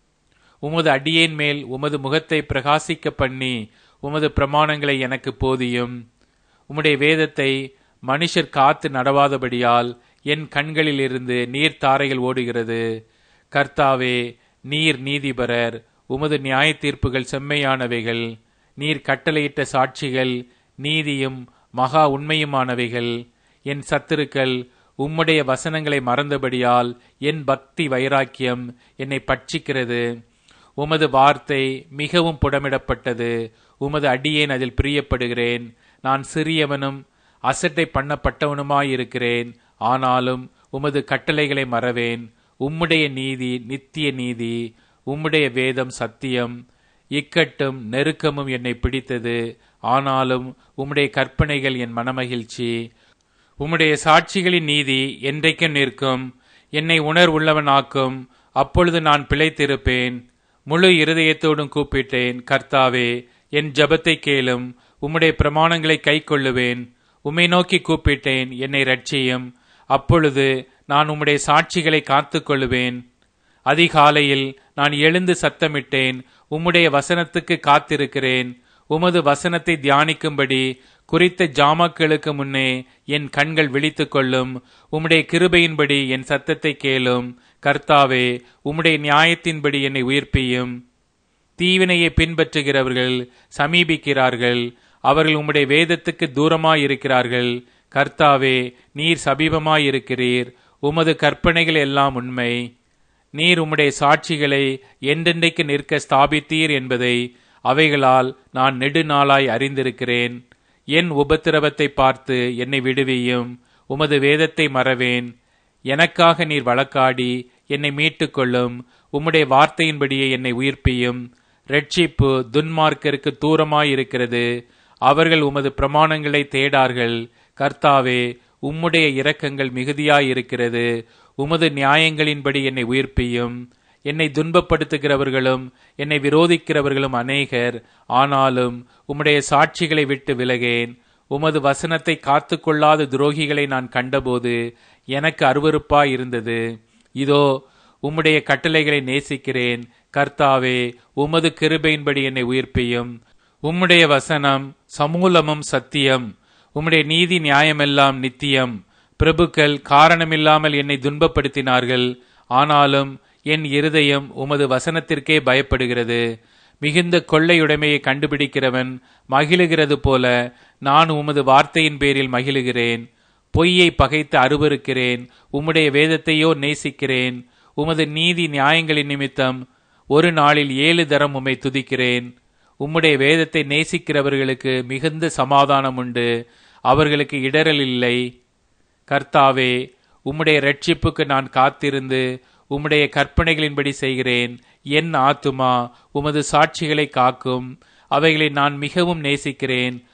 உமது அடியேன் மேல் உமது முகத்தை பிரகாசிக்க பண்ணி உமது பிரமாணங்களை எனக்கு போதியும். உம்முடைய வேதத்தை மனுஷர் காத்து நடவாதபடியால் என் கண்களில் இருந்து நீர்த்தாரைகள் ஓடுகிறது. கர்த்தாவே, நீர் நீதிபரர். உமது நியாய தீர்ப்புகள் செம்மையானவைகள். நீர் கட்டளையிட்ட சாட்சிகள் நீதியும் மகா உண்மையுமானவைகள். என் சத்துருக்கள் உம்முடைய வசனங்களை மறந்தபடியால் என் பக்தி வைராக்கியம் என்னை பட்சிக்கிறது. உமது வார்த்தை மிகவும் புடமிடப்பட்டது. உமது அடியேன் அதில் பிரியப்படுகிறேன். நான் சிறியவனும் அசட்டை பண்ணப்பட்டவனுமாயிருக்கிறேன். ஆனாலும் உமது கட்டளைகளை மறவேன். உம்முடைய நீதி நித்திய நீதி. உம்முடைய வேதம் சத்தியம். இக்கட்டும் நெருக்கமும் என்னை பிடித்தது. ஆனாலும் உம்முடைய கற்பனைகள் என் மனமகிழ்ச்சி. உம்முடைய சாட்சிகளின் நீதி என்றைக்கும் நிற்கும். என்னை உணர்வுள்ளவனாக்கும். அப்பொழுது நான் பிழைத்திருப்பேன். முழு இருதயத்தோடும் கூப்பிட்டேன். கர்த்தாவே, என் ஜெபத்தை கேளும். உம்முடைய பிரமாணங்களை கைக்கொள்ளுவேன். உம்மை நோக்கி கூப்பிட்டேன், என்னை இரட்சியும். அப்பொழுது நான் உம்முடைய சாட்சிகளை காத்துக்கொள்ளுவேன். அதிகாலையில் நான் எழுந்து சத்தமிட்டேன். உம்முடைய வசனத்துக்கு காத்திருக்கிறேன். உமது வசனத்தை தியானிக்கும்படி குறித்த ஜாமக்களுக்கு முன்னே என் கண்கள் விழித்துக் கொள்ளும். உம்முடைய கிருபையின்படி என் சத்தத்தை கேளும். கர்த்தாவே, உம்முடைய நியாயத்தின்படி என்னை உயிர்ப்பியும். தீவினையை பின்பற்றுகிறவர்கள் சமீபிக்கிறார்கள். அவர்கள் உம்முடைய வேதத்துக்கு தூரமாயிருக்கிறார்கள். கர்த்தாவே, நீர் சமீபமாயிருக்கிறீர். உமது கற்பனைகள் எல்லாம் உண்மை. நீர் உம்முடைய சாட்சிகளை என்றென்றைக்கு நிற்க ஸ்தாபித்தீர் என்பதை அவைகளால் நான் நெடுநாளாய் அறிந்திருக்கிறேன். என் உபத்திரவத்தை பார்த்து என்னை விடுவியும். உமது வேதத்தை மறவேன். எனக்காக நீர் வழக்காடி என்னை மீட்டுக்கொள்ளும். உம்முடைய வார்த்தையின்படியே என்னை உயிர்ப்பியும். இரட்சிப்பு துன்மார்க்கருக்கு தூரமாயிருக்கிறது. அவர்கள் உமது பிரமாணங்களை தேடார்கள். கர்த்தாவே, உம்முடைய இரக்கங்கள் மிகுதியாயிருக்கிறது. உமது நியாயங்களின்படி என்னை உயிர்ப்பியும். என்னை துன்பப்படுத்துகிறவர்களும் என்னை விரோதிக்கிறவர்களும் அநேகர். ஆனாலும் உம்முடைய சாட்சிகளை விட்டு விலகேன். உமது வசனத்தை காத்து கொள்ளாத துரோகிகளை நான் கண்டபோது எனக்கு அருவருப்பாயிருந்தது. இதோ, உம்முடைய கட்டளைகளை நேசிக்கிறேன். கர்த்தாவே, உமது கிருபையின்படி என்னை உயிர்ப்பியும். உம்முடைய வசனம் சமூலமும் சத்தியம். உம்முடைய நீதி நியாயமெல்லாம் நித்தியம். பிரபுக்கள் காரணமில்லாமல் என்னை துன்பப்படுத்தினார்கள். ஆனாலும் என் இருதயம் உமது வசனத்திற்கே பயப்படுகிறது. மிகுந்த கொள்ளையுடைமையை கண்டுபிடிக்கிறவன் மகிழுகிறது போல நான் உமது வார்த்தையின் பேரில் மகிழுகிறேன். பொய்யை பகைத்து அருவருக்கிறேன். உம்முடைய வேதத்தையோ நேசிக்கிறேன். உமது நீதி நியாயங்களின் நிமித்தம் ஒரு நாளில் ஏழு தரம் உம்மை துதிக்கிறேன். உம்முடைய வேதத்தை நேசிக்கிறவர்களுக்கு மிகுந்த சமாதானம் உண்டு. அவர்களுக்கு இடரல் இல்லை. கர்த்தாவே, உம்முடைய இரட்சிப்புக்கு நான் காத்திருந்து உம்முடைய கற்பனைகளின்படி செய்கிறேன். என் ஆத்துமா உமது சாட்சிகளை காக்கும். அவைகளை நான் மிகவும் நேசிக்கிறேன்.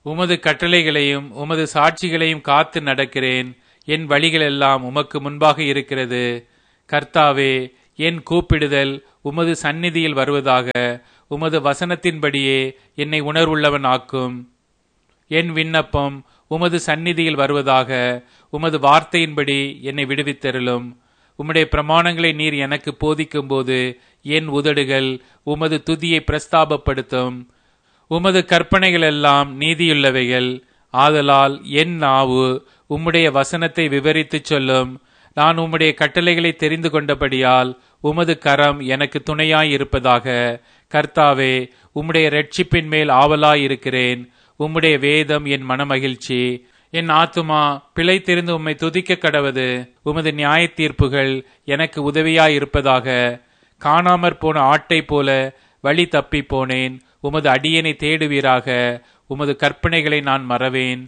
உமது கட்டளைகளையும் உமது சாட்சிகளையும் காத்து நடக்கிறேன். என் வழிகளெல்லாம் உமக்கு முன்பாக இருக்கிறது. கர்த்தாவே, என் கூப்பிடுதல் உமது சந்நிதியில் வருவதாக. உமது வசனத்தின்படியே என்னை உணர்வுள்ளவன் ஆக்கும். என் விண்ணப்பம் உமது சந்நிதியில் வருவதாக. உமது வார்த்தையின்படி என்னை விடுவித்தருளும். உம்முடைய பிரமாணங்களை நீர் எனக்கு போதிக்கும் போது என் உதடுகள் உமது துதியை பிரஸ்தாபப்படுத்தும். உமது கற்பனைகள் எல்லாம் நீதியுள்ளவைகள். ஆதலால் என் நாவு உம்முடைய வசனத்தை விவரித்து சொல்லும். நான் உம்முடைய கட்டளைகளை தெரிந்து கொண்டபடியால் உமது கரம் எனக்கு துணையாயிருப்பதாக. கர்த்தாவே, உம்முடைய இரட்சிப்பின் மேல் ஆவலாயிருக்கிறேன். உம்முடைய வேதம் என் மனமகிழ்ச்சி. என் ஆத்துமா பிழை தெரிந்து உம்மை துதிக்க கடவது. உமது நியாய தீர்ப்புகள் எனக்கு உதவியாயிருப்பதாக. காணாமற் போன ஆட்டை போல வழி தப்பி போனேன். உமது அடியனை தேடுவீராக. உமது கற்பனைகளை நான் மறவேன்.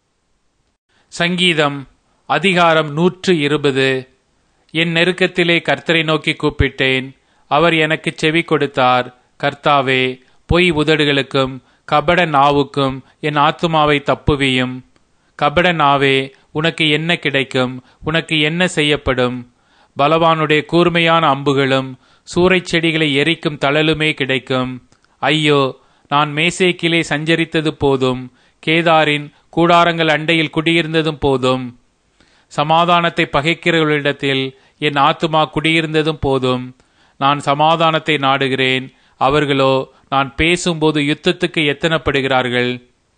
சங்கீதம் அதிகாரம் நூற்று இருபது. என் நெருக்கத்திலே கர்த்தரை நோக்கி கூப்பிட்டேன். அவர் எனக்கு செவி கொடுத்தார். கர்த்தாவே, பொய் உதடுகளுக்கும் கபட நாவுக்கும் என் ஆத்துமாவை தப்புவியும். கபட நாவே, உனக்கு என்ன கிடைக்கும்? உனக்கு என்ன செய்யப்படும்? பலவானுடைய கூர்மையான அம்புகளும் சூறைச் செடிகளை எரிக்கும் தழலுமே கிடைக்கும். ஐயோ, நான் மேசேக்கிலே சஞ்சரித்தது போதும், கேதாரின் கூடாரங்கள் அண்டையில் குடியிருந்ததும் போதும். சமாதானத்தை பகைக்கிறவர்களிடத்தில் என் ஆத்துமா குடியிருந்ததும் போதும். நான் சமாதானத்தை நாடுகிறேன், அவர்களோ நான் பேசும்போது யுத்தத்துக்கு எத்தனப்படுகிறார்கள்.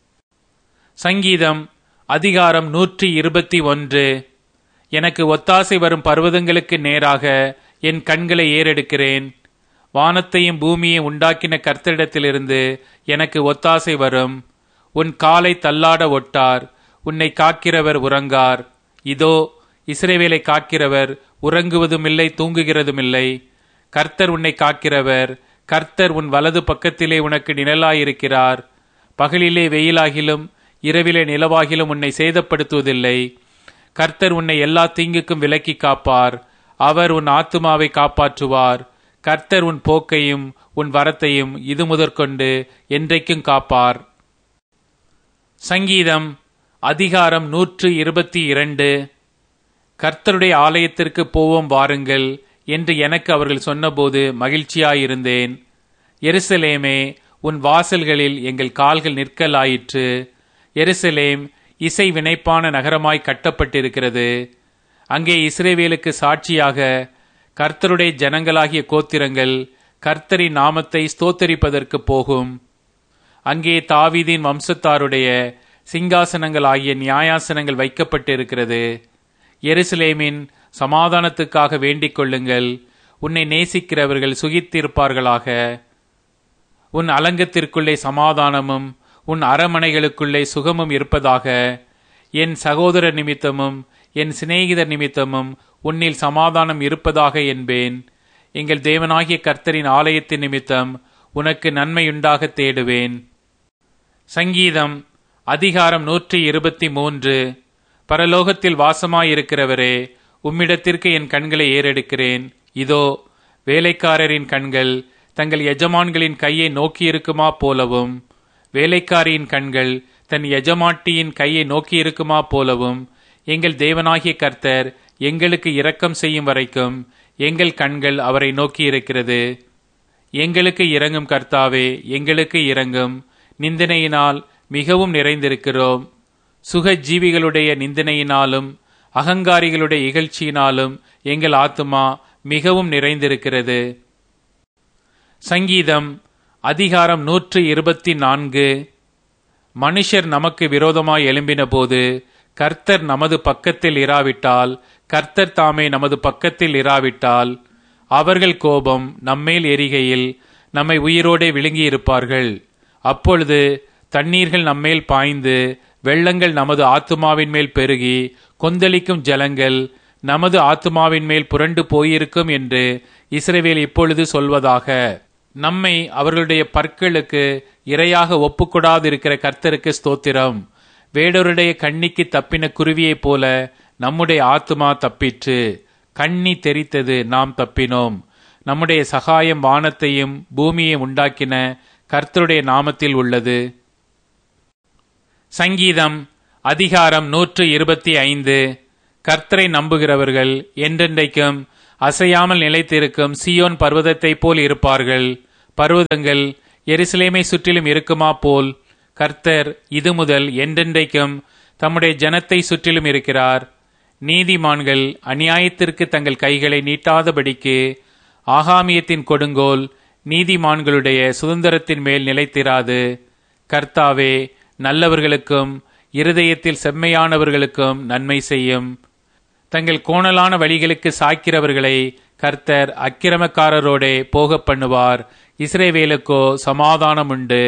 சங்கீதம் அதிகாரம் நூற்றி இருபத்தி ஒன்று. எனக்கு ஒத்தாசை வரும் பர்வதங்களுக்கு நேராக என் கண்களை ஏறெடுக்கிறேன். வானத்தையும் பூமியை உண்டாக்கின கர்த்தரிடத்திலிருந்து எனக்கு ஒத்தாசை வரும். உன் காலை தள்ளாட ஒட்டார். உன்னை காக்கிறவர் உறங்கார். இதோ, இஸ்ரவேலை காக்கிறவர் உறங்குவதுமில்லை, தூங்குகிறதுமில்லை. கர்த்தர் உன்னை காக்கிறவர். கர்த்தர் உன் வலது பக்கத்திலே உனக்கு நிழலாயிருக்கிறார். பகலிலே வெயிலாகிலும் இரவிலே நிலவாகிலும் உன்னை சேதப்படுத்துவதில்லை. கர்த்தர் உன்னை எல்லா தீங்குக்கும் விலக்கி காப்பார். அவர் உன் ஆத்துமாவை காப்பாற்றுவார். கர்த்தர் உன் போக்கையும் உன் வரத்தையும் இது முதற்கொண்டு என்றைக்கும் காப்பார். சங்கீதம் அதிகாரம் நூற்று இருபத்தி இரண்டு. கர்த்தருடைய ஆலயத்திற்கு போவோம் வாருங்கள் என்று எனக்கு அவர்கள் சொன்னபோது மகிழ்ச்சியாயிருந்தேன். எருசலேமே, உன் வாசல்களில் எங்கள் கால்கள் நிற்கலாயிற்று. எருசலேம் இசை வினைப்பான நகரமாய் கட்டப்பட்டிருக்கிறது. அங்கே இஸ்ரவேலுக்கு சாட்சியாக கர்த்தருடைய ஜனங்களாகிய கோத்திரங்கள் கர்த்தரின் நாமத்தை ஸ்தோத்தரிப்பதற்கு போகும். அங்கே தாவீதின் வம்சத்தாருடைய சிங்காசனங்கள் ஆகிய நியாயாசனங்கள் வைக்கப்பட்டிருக்கிறது. எருசலேமின் சமாதானத்துக்காக வேண்டிக் கொள்ளுங்கள். உன்னை நேசிக்கிறவர்கள் சுகித்திருப்பார்களாக. உன் அலங்கத்திற்குள்ளே சமாதானமும் உன் அரமனைகளுக்குள்ளே சுகமும் இருப்பதாக. என் சகோதர நிமித்தமும் என் சிநேகிதர் நிமித்தமும் உன்னில் சமாதானம் இருப்பதாக என்பேன். எங்கள் தேவனாகிய கர்த்தரின் ஆலயத்தின் நிமித்தம் உனக்கு நன்மையுண்டாக தேடுவேன். சங்கீதம் அதிகாரம் நூற்றி இருபத்தி மூன்று. பரலோகத்தில் வாசமாயிருக்கிறவரே, உம்மிடத்திற்கு என் கண்களை ஏறெடுக்கிறேன். இதோ, வேலைக்காரரின் கண்கள் தங்கள் எஜமான்களின் கையை நோக்கியிருக்குமா போலவும், வேலைக்காரியின் கண்கள் தன் எஜமாட்டியின் கையை நோக்கியிருக்குமா போலவும், எங்கள் தேவனாகிய கர்த்தர் எங்களுக்கு இரக்கம் செய்யும் வரைக்கும் எங்கள் கண்கள் அவரை நோக்கியிருக்கிறது. எங்களுக்கு இரங்கும் கர்த்தாவே, எங்களுக்கு இரங்கும். நிந்தனையினால் மிகவும் நிறைந்திருக்கிறோம். சுக ஜீவிகளுடைய நிந்தனையினாலும் அகங்காரிகளுடைய இகழ்ச்சியினாலும் எங்கள் ஆத்துமா மிகவும் நிறைந்திருக்கிறது. சங்கீதம் அதிகாரம் நூற்று இருபத்தி நான்கு. மனுஷர் நமக்கு விரோதமாய் எழும்பின போது கர்த்தர் நமது பக்கத்தில் இராவிட்டால், கர்த்தர் தாமே நமது பக்கத்தில் இராவிட்டால், அவர்கள் கோபம் நம்மேல் எரிகையில் நம்மை உயிரோடே விழுங்கியிருப்பார்கள். அப்பொழுது தண்ணீர்கள் நம்மேல் பாய்ந்து வெள்ளங்கள் நமது ஆத்துமாவின் மேல் பெருகி கொந்தளிக்கும் ஜலங்கள் நமது ஆத்துமாவின் மேல் புரண்டு போயிருக்கும் என்று இஸ்ரவேல் இப்பொழுது சொல்வதாக. நம்மை அவர்களுடைய பற்களுக்கு இரையாக ஒப்புக்கொடாதிருக்கிற கர்த்தருக்கு ஸ்தோத்திரம். வேடருடைய கண்ணிக்கு தப்பின குருவியைப் போல நம்முடைய ஆத்துமா தப்பிற்று. கண்ணி தெரித்தது, நாம் தப்பினோம். நம்முடைய சகாயம் வானத்தையும் பூமியை உண்டாக்கின கர்த்தருடைய நாமத்தில் உள்ளது. சங்கீதம் அதிகாரம் நூற்று இருபத்தி ஐந்து. கர்த்தரை நம்புகிறவர்கள் என்றென்றைக்கும் அசையாமல் நிலைத்திருக்கும் சீயோன் பர்வதத்தைப் போல் இருப்பார்கள். பர்வதங்கள் எருசலேமை சுற்றிலும் இருக்குமா போல் கர்த்தர் இது முதல் என்றென்றைக்கும் தம்முடைய ஜனத்தை சுற்றிலும் இருக்கிறார். நீதிமான்கள் அநியாயத்திற்கு தங்கள் கைகளை நீட்டாதபடிக்கு ஆகாமியத்தின் கொடுங்கோல் நீதிமான்களுடைய சுதந்திரத்தின் மேல் நிலைத்திராது. கர்த்தாவே நல்லவர்களுக்கும் இருதயத்தில் செம்மையானவர்களுக்கும் நன்மை செய்யும். தங்கள் கோணலான வழிகளுக்கு சாய்க்கிறவர்களை கர்த்தர் அக்கிரமக்காரரோடே போக பண்ணுவார். இஸ்ரவேலுக்கோ சமாதானம் உண்டு.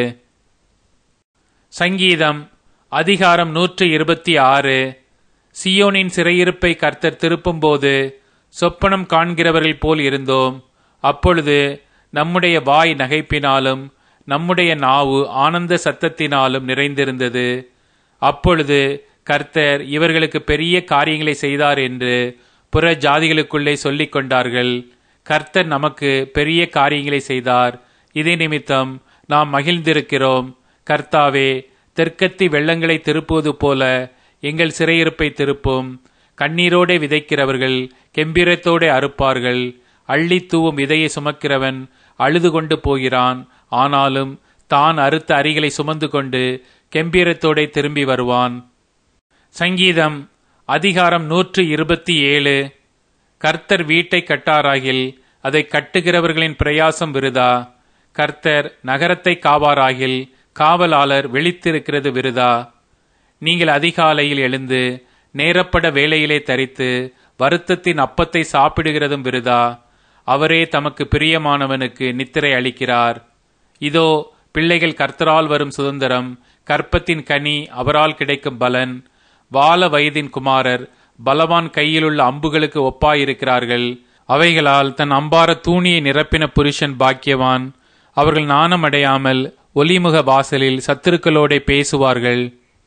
சங்கீதம் அதிகாரம் நூற்று இருபத்தி ஆறு. சியோனின் சிறையிருப்பை கர்த்தர் திருப்பும் போது சொப்பனம் காண்கிறவர்கள் போல் இருந்தோம். அப்பொழுது நம்முடைய வாய் நகைப்பினாலும் நம்முடைய நாவு ஆனந்த சத்தத்தினாலும் நிறைந்திருந்தது. அப்பொழுது கர்த்தர் இவர்களுக்கு பெரிய காரியங்களை செய்தார் என்று புற ஜாதிகளுக்குள்ளே சொல்லிக் கொண்டார்கள். கர்த்தர் நமக்கு பெரிய காரியங்களை செய்தார், இதே நிமித்தம் நாம் மகிழ்ந்திருக்கிறோம். கர்த்தாவே, தெற்கத்தி வெள்ளங்களை திருப்புவது போல எங்கள் சிறையிருப்பை திருப்பும். கண்ணீரோடே விதைக்கிறவர்கள் கெம்பீரத்தோடே அறுப்பார்கள். அள்ளி தூவும் விதையை சுமக்கிறவன் அழுது கொண்டு போகிறான், ஆனாலும் தான் அறுத்த அரிகளை சுமந்து கொண்டு கெம்பீரத்தோடே திரும்பி வருவான். சங்கீதம் அதிகாரம் நூற்று இருபத்தி ஏழு. கர்த்தர் வீட்டை கட்டாராகில் அதை கட்டுகிறவர்களின் பிரயாசம் விருதா. கர்த்தர் நகரத்தை காவாராகில் காவலாளர் விழித்திருக்கிறது விருதா. நீங்கள் அதிகாலையில் எழுந்து நேரப்பட வேளையிலே தரித்து வருத்தத்தின் அப்பத்தை சாப்பிடுகிறதும் விருதா. அவரே தமக்கு பிரியமானவனுக்கு நித்திரை அளிக்கிறார். இதோ பிள்ளைகள் கர்த்தரால் வரும் சுதந்திரம், கற்பத்தின் கனி அவரால் கிடைக்கும் பலன். வால வயதின் குமாரர் பலவான் கையிலுள்ள அம்புகளுக்கு ஒப்பாயிருக்கிறார்கள். அவைகளால் தன் அம்பார தூணியை நிரப்பின புருஷன் பாக்கியவான். அவர்கள் நாணமடையாமல் ஒலிமுக வாசலில் சத்துருக்களோட பேசுவார்கள்.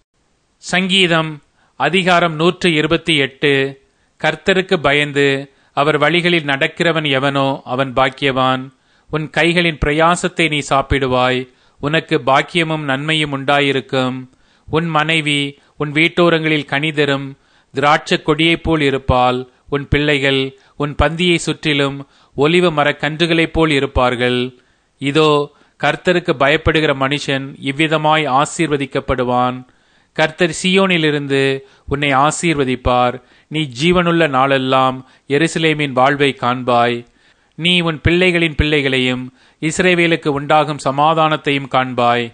சங்கீதம் அதிகாரம் நூற்று இருபத்தி எட்டு. கர்த்தருக்கு பயந்து அவர் வழிகளில் நடக்கிறவன் எவனோ அவன் பாக்கியவான். உன் கைகளின் பிரயாசத்தை நீ சாப்பிடுவாய், உனக்கு பாக்கியமும் நன்மையும் உண்டாயிருக்கும். உன் மனைவி உன் வீட்டோரங்களில் கனிதரும் திராட்சக் கொடியைப் போல் இருப்பாள். உன் பிள்ளைகள் உன் பந்தியை சுற்றிலும் ஒலிவ மரக் கன்றுகளைப் போல் இருப்பார்கள். இதோ கர்த்தருக்கு பயப்படுகிற மனுஷன் இவ்விதமாய் ஆசீர்வதிக்கப்படுவான். கர்த்தர் சீயோனிலிருந்து உன்னை ஆசீர்வதிப்பார். நீ ஜீவனுள்ள நாளெல்லாம் எருசலேமின் வாழ்வை காண்பாய். நீ உன் பிள்ளைகளின் பிள்ளைகளையும் இஸ்ரவேலுக்கு உண்டாகும் சமாதானத்தையும் காண்பாய்.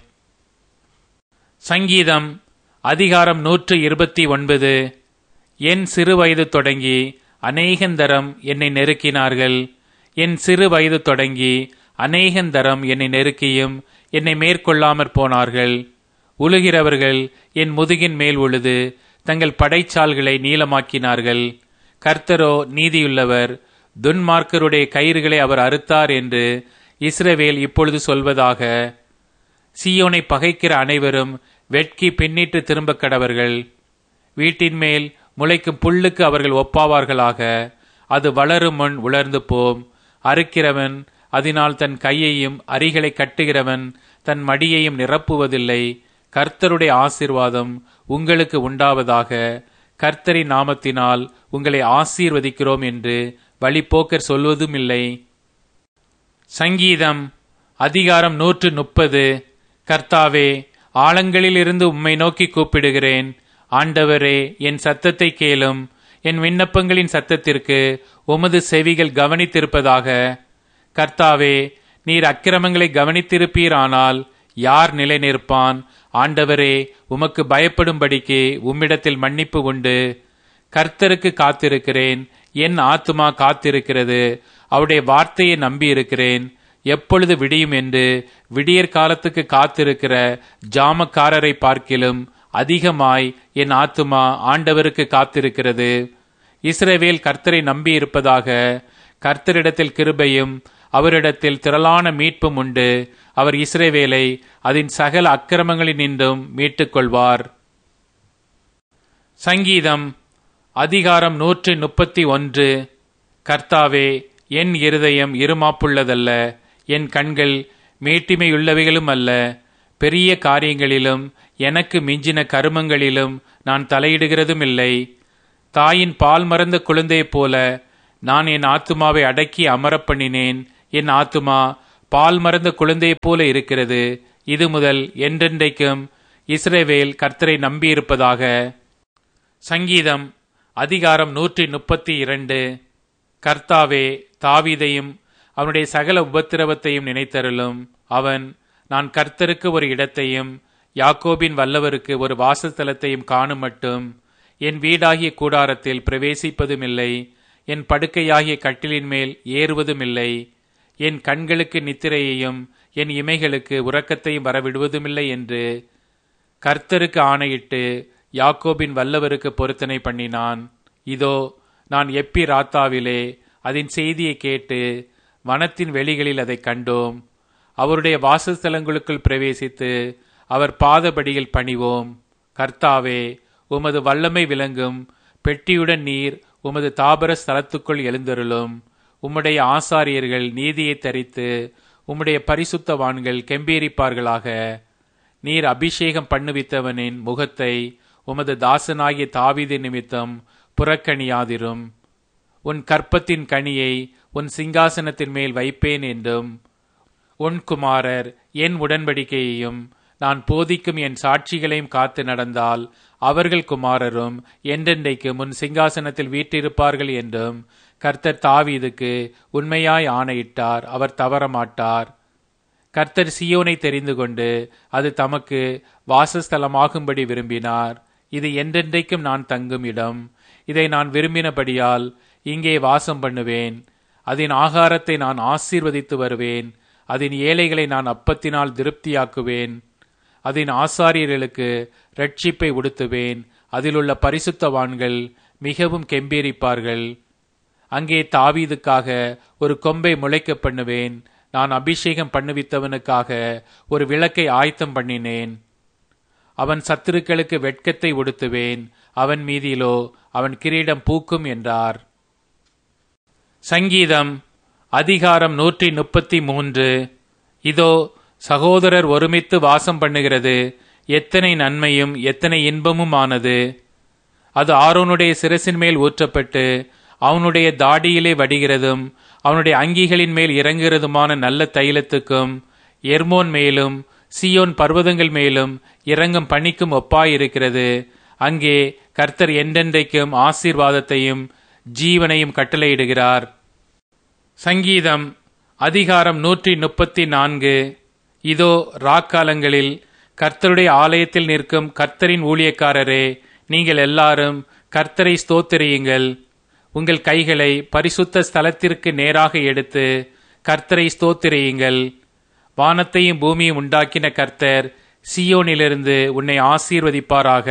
சங்கீதம் அதிகாரம் நூற்று இருபத்தி ஒன்பது. என் சிறு வயது தொடங்கி அநேகந்தரம் என்னை நெருக்கினார்கள். என் சிறு வயது தொடங்கி அநேகந்தரம் என்னை நெருக்கியும் என்னை மேற்கொள்ளாமற் போனார்கள். உழுகிறவர்கள் என் முதுகின் மேல் உழுது தங்கள் படைச்சால்களை நீளமாக்கினார்கள். கர்த்தரோ நீதியுள்ளவர், துன்மார்க்கருடைய கயிறுகளை அவர் அறுத்தார் என்று இஸ்ரவேல் இப்பொழுது சொல்வதாக. சீயோனை பகைக்கிற அனைவரும் வெட்கி பின்னிட்டு திரும்ப கடவர்கள். வீட்டின் மேல் முளைக்கும் புல்லுக்கு அவர்கள் ஒப்பாவார்களாக. அது வளரும் முன் உலர்ந்து போம். அறுக்கிறவன் அதனால் தன் கையையும் அரிகளை கட்டுகிறவன் தன் மடியையும் நிரப்புவதில்லை. கர்த்தருடைய ஆசீர்வாதம் உங்களுக்கு உண்டாவதாக. கர்த்தரின் நாமத்தினால் உங்களை ஆசீர்வதிக்கிறோம் என்று வழிபோக்கர் சொல்வதும் இல்லை. சங்கீதம் அதிகாரம் நூற்று முப்பது. கர்த்தாவே, ஆழங்களிலிருந்து உம்மை நோக்கி கூப்பிடுகிறேன். ஆண்டவரே, என் சத்தத்தை கேளும். என் விண்ணப்பங்களின் சத்தத்திற்கு உமது செவிகள் கவனித்திருப்பதாக. கர்த்தாவே, நீர் அக்கிரமங்களை கவனித்திருப்பீரானால் யார் நிலை நிற்பான்? ஆண்டவரே, உமக்கு பயப்படும்படிக்கு உம்மிடத்தில் மன்னிப்பு உண்டு. கர்த்தருக்கு காத்திருக்கிறேன், என் ஆத்துமா காத்திருக்கிறது. அவருடைய வார்த்தையை நம்பியிருக்கிறேன். எப்பொழுது விடியும் என்று விடியற் காலத்துக்கு காத்திருக்கிற ஜாமக்காரரை பார்க்கிலும் அதிகமாய் என் ஆத்துமா ஆண்டவருக்கு காத்திருக்கிறது. இஸ்ரவேல் கர்த்தரை நம்பியிருப்பதாக. கர்த்தரிடத்தில் கிருபையும் அவரிடத்தில் திரளான மீட்பும் உண்டு. அவர் இஸ்ரவேலை அதன் சகல அக்கிரமங்களினின்றும் மீட்டுக் கொள்வார். சங்கீதம் அதிகாரம் நூற்று முப்பத்தி ஒன்று. கர்த்தாவே, என் இருதயம் இருமாப்புள்ளதல்ல, என் கண்கள் மேட்டிமையுள்ளவைகளும் அல்ல. பெரிய காரியங்களிலும் எனக்கு மிஞ்சின கருமங்களிலும் நான் தலையிடுகிறதும் இல்லை. தாயின் பால் மறந்த குழந்தையைப் போல நான் என் ஆத்துமாவை அடக்கி அமரப் பண்ணினேன். என் ஆத்துமா பால் மறந்த குழந்தையைப் போல இருக்கிறது. இது முதல் என்றென்றைக்கும் இஸ்ரவேல் கர்த்தரை நம்பியிருப்பதாக. சங்கீதம் அதிகாரம் நூற்றி முப்பத்தி இரண்டு. கர்த்தாவே, தாவீதையும் அவனுடைய சகல உபத்திரவத்தையும் நினைத்தருளும். அவன், நான் கர்த்தருக்கு ஒரு இடத்தையும் யாக்கோபின் வல்லவருக்கு ஒரு வாசஸ்தலத்தையும் காணும் மட்டும் என் வீடாகிய கூடாரத்தில் பிரவேசிப்பதுமில்லை, என் படுக்கையாகிய கட்டிலின் மேல் ஏறுவதுமில்லை. என் கண்களுக்கு நித்திரையையும் என் இமைகளுக்கு உறக்கத்தையும் வரவிடுவதுமில்லை என்று கர்த்தருக்கு ஆணையிட்டு யாக்கோபின் வல்லவருக்கு பொருத்தனை பண்ணினான். இதோ, நான் எப்பி ராத்தாவிலே அதன் செய்தியை கேட்டு வனத்தின் வெளிகளில் அதை கண்டோம். அவருடைய வாசஸ்தலங்களுக்குள் பிரவேசித்து அவர் பாதபடியில் பணிவோம். கர்த்தாவே, உமது வல்லமை விளங்கும் பெட்டியுடன் நீர் உமது தாபர ஸ்தலத்துக்குள் எழுந்தருளும். உம்முடைய ஆசாரியர்கள் நீதியை தரித்து உம்முடைய பரிசுத்தவான்கள் கெம்பீரிப்பார்களாக. நீர் அபிஷேகம் பண்ணுவித்தவனின் முகத்தை உமது தாசனாகிய தாவீது நிமித்தம் புறக்கணியாதிரும். உன் கற்பத்தின் கனியை உன் சிங்காசனத்தின் மேல் வைப்பேன் என்றும், உன் குமாரர் என் உடன்படிக்கையையும் நான் போதிக்கும் என் சாட்சிகளையும் காத்து நடந்தால் அவர்கள் குமாரரும் என்றென்றைக்கு முன் சிங்காசனத்தில் வீற்றிருப்பார்கள் என்றும் கர்த்தர் தாவீதுக்கு உண்மையாய் ஆணையிட்டார். அவர் தவறமாட்டார். கர்த்தர் சீயோனை தெரிந்து கொண்டு அது தமக்கு வாசஸ்தலமாகும்படி விரும்பினார். இது என்றென்றைக்கும் நான் தங்கும் இடம். இதை நான் விரும்பினபடியால் இங்கே வாசம் பண்ணுவேன். அதன் ஆகாரத்தை நான் ஆசீர்வதித்து வருவேன். அதன் ஏழைகளை நான் அப்பத்தினால் திருப்தியாக்குவேன். அதன் ஆசாரியர்களுக்கு இரட்சிப்பை உடுத்துவேன். அதிலுள்ள பரிசுத்தவான்கள் மிகவும் கெம்பீரிப்பார்கள். அங்கே தாவீதுக்காக ஒரு கொம்பை முளைக்க பண்ணுவேன். நான் அபிஷேகம் பண்ணுவித்தவனுக்காக ஒரு விளக்கை ஆயத்தம் பண்ணினேன். அவன் சத்துருக்களுக்கு வெட்கத்தை உடுத்துவேன். அவன் மீதிலோ அவன் கிரீடம் பூக்கும் என்றார். சங்கீதம் அதிகாரம் நூற்றி முப்பத்தி மூன்று. இதோ, சகோதரர் ஒருமித்து வாசம் பண்ணுகிறது எத்தனை நன்மையும் எத்தனை இன்பமும் ஆனது. அது ஆரோனுடைய சிரசின் மேல் ஊற்றப்பட்டு அவனுடைய தாடியிலே வடிகிறதும் அவனுடைய அங்கிகளின் மேல் இறங்குகிறதுமான நல்ல தைலத்துக்கும் எர்மோன் மேலும் சீயோன் பர்வதங்கள் மேலும் இறங்கும் பனிக்கும் ஒப்பாயிருக்கிறது. அங்கே கர்த்தர் என்றென்றைக்கும் ஆசீர்வாதத்தையும் ஜீவனையும் கட்டளையிடுகிறார். சங்கீதம் அதிகாரம் நூற்றி முப்பத்தி நான்கு. இதோ, ராக்காலங்களில் கர்த்தருடைய ஆலயத்தில் நிற்கும் கர்த்தரின் ஊழியக்காரரே, நீங்கள் எல்லாரும் கர்த்தரை ஸ்தோத்திரியுங்கள். உங்கள் கைகளை பரிசுத்த ஸ்தலத்திற்கு நேராக எடுத்து கர்த்தரை ஸ்தோத்திரியுங்கள். வானத்தையும் பூமியும் உண்டாக்கின கர்த்தர் சீயோனிலிருந்து உன்னை ஆசீர்வதிப்பாராக.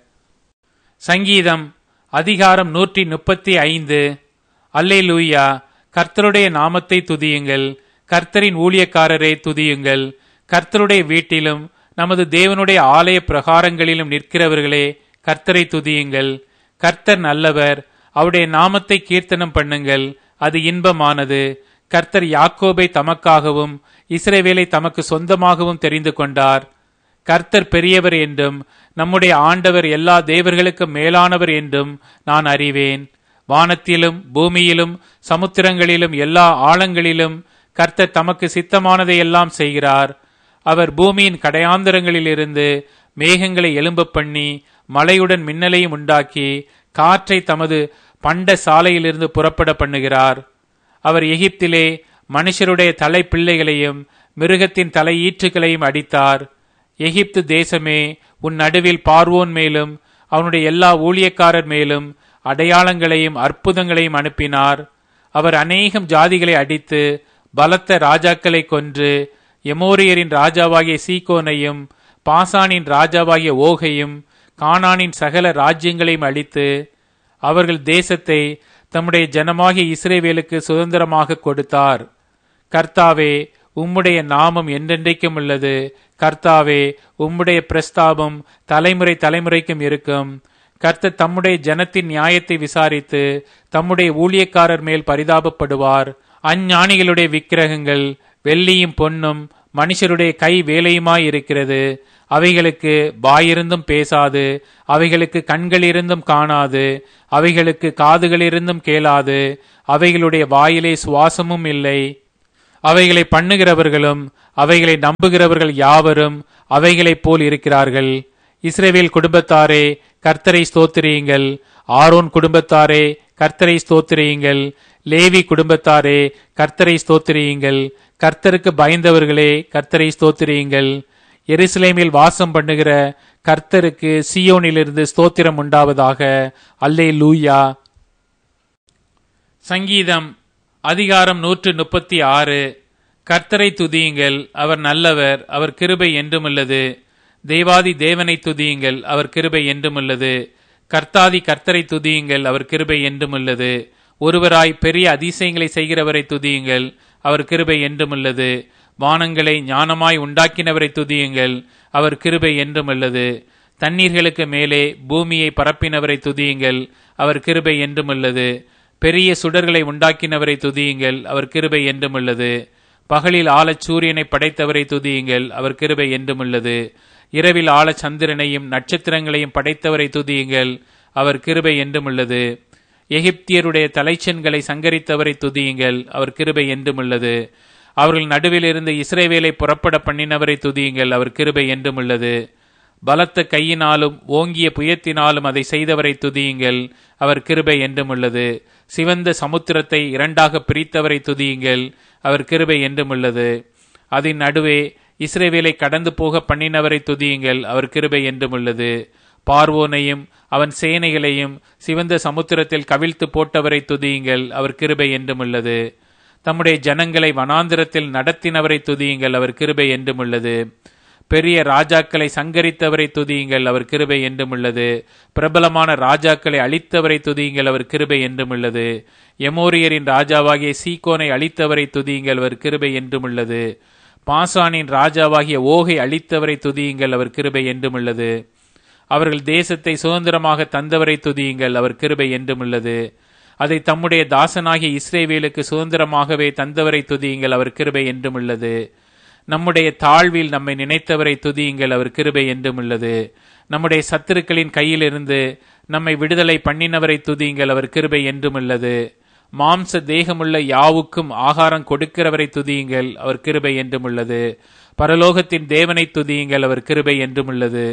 சங்கீதம் அதிகாரம் நூற்றி முப்பத்தி ஐந்து. அல்லேலூயா, கர்த்தருடைய நாமத்தை துதியுங்கள். கர்த்தரின் ஊழியக்காரரை துதியுங்கள். கர்த்தருடைய வீட்டிலும் நமது தேவனுடைய ஆலய பிரகாரங்களிலும் நிற்கிறவர்களே, கர்த்தரை துதியுங்கள். கர்த்தர் நல்லவர். அவருடைய நாமத்தை கீர்த்தனம் பண்ணுங்கள். அது இன்பமானது. கர்த்தர் யாக்கோபை தமக்காகவும் இஸ்ரவேலை தமக்கு சொந்தமாகவும் தெரிந்து கொண்டார். கர்த்தர் பெரியவர் என்றும் நம்முடைய ஆண்டவர் எல்லா தேவர்களுக்கும் மேலானவர் என்றும் நான் அறிவேன். வானத்திலும் பூமியிலும் சமுத்திரங்களிலும் எல்லா ஆழங்களிலும் கர்த்தர் தமக்கு சித்தமானதையெல்லாம் செய்கிறார். அவர் பூமியின் கடையாந்தரங்களிலிருந்து மேகங்களை எழும்ப பண்ணி மழையுடன் மின்னலையும் உண்டாக்கி காற்றை தமது பண்ட சாலையிலிருந்து புறப்பட பண்ணுகிறார். அவர் எகிப்திலே மனுஷருடைய தலை பிள்ளைகளையும் மிருகத்தின் தலை ஈற்றுகளையும் அடித்தார். எகிப்து தேசமே, உன் நடுவில் பார்வோன் மேலும் அவனுடைய எல்லா ஊழியக்காரர் மேலும் அடையாளங்களையும் அற்புதங்களையும் அனுப்பினார். அவர் அநேகம் ஜாதிகளை அடித்து பலத்த ராஜாக்களை கொன்று எமோரியரின் ராஜாவாகிய சீகோனையும் பாசானின் ராஜாவாகிய ஓகையும் கானானின் சகல ராஜ்யங்களையும் அழித்து அவர்கள் தேசத்தை தம்முடைய ஜனமாகிய இஸ்ரவேலுக்கு சுதந்திரமாக கொடுத்தார். கர்த்தாவே, உம்முடைய நாமம் என்றென்றைக்கும் உள்ளது. கர்த்தாவே, உம்முடைய பிரஸ்தாபம் தலைமுறை தலைமுறைக்கும் இருக்கும். கர்த்தர் தம்முடைய ஜனத்தின் நியாயத்தை விசாரித்து தம்முடைய ஊழியக்காரர் மேல் பரிதாபப்படுவார். அஞ்ஞானிகளுடைய விக்கிரகங்கள் வெள்ளியும் பொன்னும் மனுஷருடைய கை வேலையுமாயிருக்கிறது. அவைகளுக்கு வாயிருந்தும் பேசாது, அவைகளுக்கு கண்களிருந்தும் காணாது, அவைகளுக்கு காதுகளிருந்தும் கேளாது, அவைகளுடைய வாயிலே சுவாசமும் இல்லை. அவைகளை பண்ணுகிறவர்களும் அவைகளை நம்புகிறவர்கள் யாவரும் அவைகளைப் போல் இருக்கிறார்கள். இஸ்ரவேல் குடும்பத்தாரே, கர்த்தரை ஸ்தோத்திரியுங்கள். ஆரோன் குடும்பத்தாரே, கர்த்தரை ஸ்தோத்திரியுங்கள். லேவி குடும்பத்தாரே, கர்த்தரை ஸ்தோத்திரியுங்கள். கர்த்தருக்கு பயந்தவர்களே, கர்த்தரை ஸ்தோத்திரியுங்கள். எருசலேமில் வாசம் பண்ணுகிற கர்த்தருக்கு சீயோனிலிருந்து ஸ்தோத்திரம் உண்டாவதாக. அல்லேலூயா. சங்கீதம் அதிகாரம் நூற்று முப்பத்தி ஆறு. கர்த்தரை துதியுங்கள், அவர் நல்லவர், அவர் கிருபை என்றுமுள்ளது. தேவாதி தேவனை துதியுங்கள், அவர் கிருபை என்றுமுள்ளது. கர்த்தாதி கர்த்தரை துதியுங்கள், அவர் கிருபை என்றுமுள்ளது. ஒருவராய் பெரிய அதிசயங்களை செய்கிறவரை துதியுங்கள், அவர் கிருபை என்றுமுள்ளது. வானங்களை ஞானமாய் உண்டாக்கினவரை துதியுங்கள், அவர் கிருபை என்றுமுள்ளது. தண்ணீர்களுக்கு மேலே பூமியை பரப்பினவரை துதியுங்கள், அவர் கிருபை என்றுமுள்ளது. பெரிய சுடர்களை உண்டாக்கினவரை துதியுங்கள், அவர் கிருபை என்றுமுள்ளது. பகலில் ஆழச் சூரியனை படைத்தவரை துதியுங்கள், அவர் கிருபை என்றுமுள்ளது. இரவில் ஆழ சந்திரனையும் நட்சத்திரங்களையும் படைத்தவரை துதியுங்கள், அவர் கிருபை என்றுமுள்ளது. எகிப்தியருடைய தலைச்சன்களை சங்கரித்தவரை துதியுங்கள், அவர் கிருபை என்றுமுள்ளது. அவர்கள் நடுவில் இருந்து இஸ்ரவேலை புறப்பட பண்ணினவரை துதியுங்கள், அவர் கிருபை என்றுமுள்ளது. பலத்த கையினாலும் ஓங்கிய புயத்தினாலும் அதை செய்தவரை துதியுங்கள், அவர் கிருபை என்றுமுள்ளது. சிவந்த சமுத்திரத்தை இரண்டாக பிரித்தவரை துதியுங்கள், அவர் கிருபை என்றுமுள்ளது. அதன் நடுவே இஸ்ரவேலை கடந்து போக பண்ணினவரை துதியுங்கள், அவர் கிருபை என்றுமுள்ளது. பார்வோனையும் அவன் சேனைகளையும் சிவந்த சமுத்திரத்தில் கவிழ்த்து போட்டவரை துதியுங்கள், அவர் கிருபை என்றுமுள்ளது. தம்முடைய ஜனங்களை வனாந்திரத்தில் நடத்தினவரை துதியுங்கள், அவர் கிருபை என்றுமுள்ளது. பெரிய ராஜாக்களை சங்கரித்தவரை துதியுங்கள், அவர் கிருபை என்றுமுள்ளது. பிரபலமான ராஜாக்களை அழித்தவரை துதியுங்கள், அவர் கிருபை என்றுமுள்ளது. எமோரியரின் ராஜாவாகிய சீகோனை அழித்தவரை துதியுங்கள், அவர் கிருபை என்றுமுள்ளது. பாசானின் ராஜாவாகிய ஓகை அழித்தவரை துதியுங்கள், அவர் கிருபை என்றுமுள்ளது. அவர்கள் தேசத்தை சுதந்திரமாக தந்தவரை துதியுங்கள், அவர் கிருபை என்றுமுள்ளது. அதை தம்முடைய தாசனாகிய இஸ்ரவேலுக்கு சுதந்திரமாகவே தந்தவரை துதியுங்கள், அவர் கிருபை என்றுமுள்ளது. நம்முடைய தாழ்வில் நம்மை நினைத்தவரை துதியுங்கள், அவர் கிருபை என்றுமுள்ளது. நம்முடைய சத்துருக்களின் கையிலிருந்து நம்மை விடுதலை பண்ணினவரை துதியுங்கள், அவர் கிருபை என்றுமுள்ளது. மாம்ச தேகமுள்ள யாவுக்கும் ஆகாரம் கொடுக்கிறவரை துதியுங்கள், அவர் கிருபை என்றுமுள்ளது. பரலோகத்தின் தேவனை துதியுங்கள், அவர் கிருபை என்றுமுள்ளது.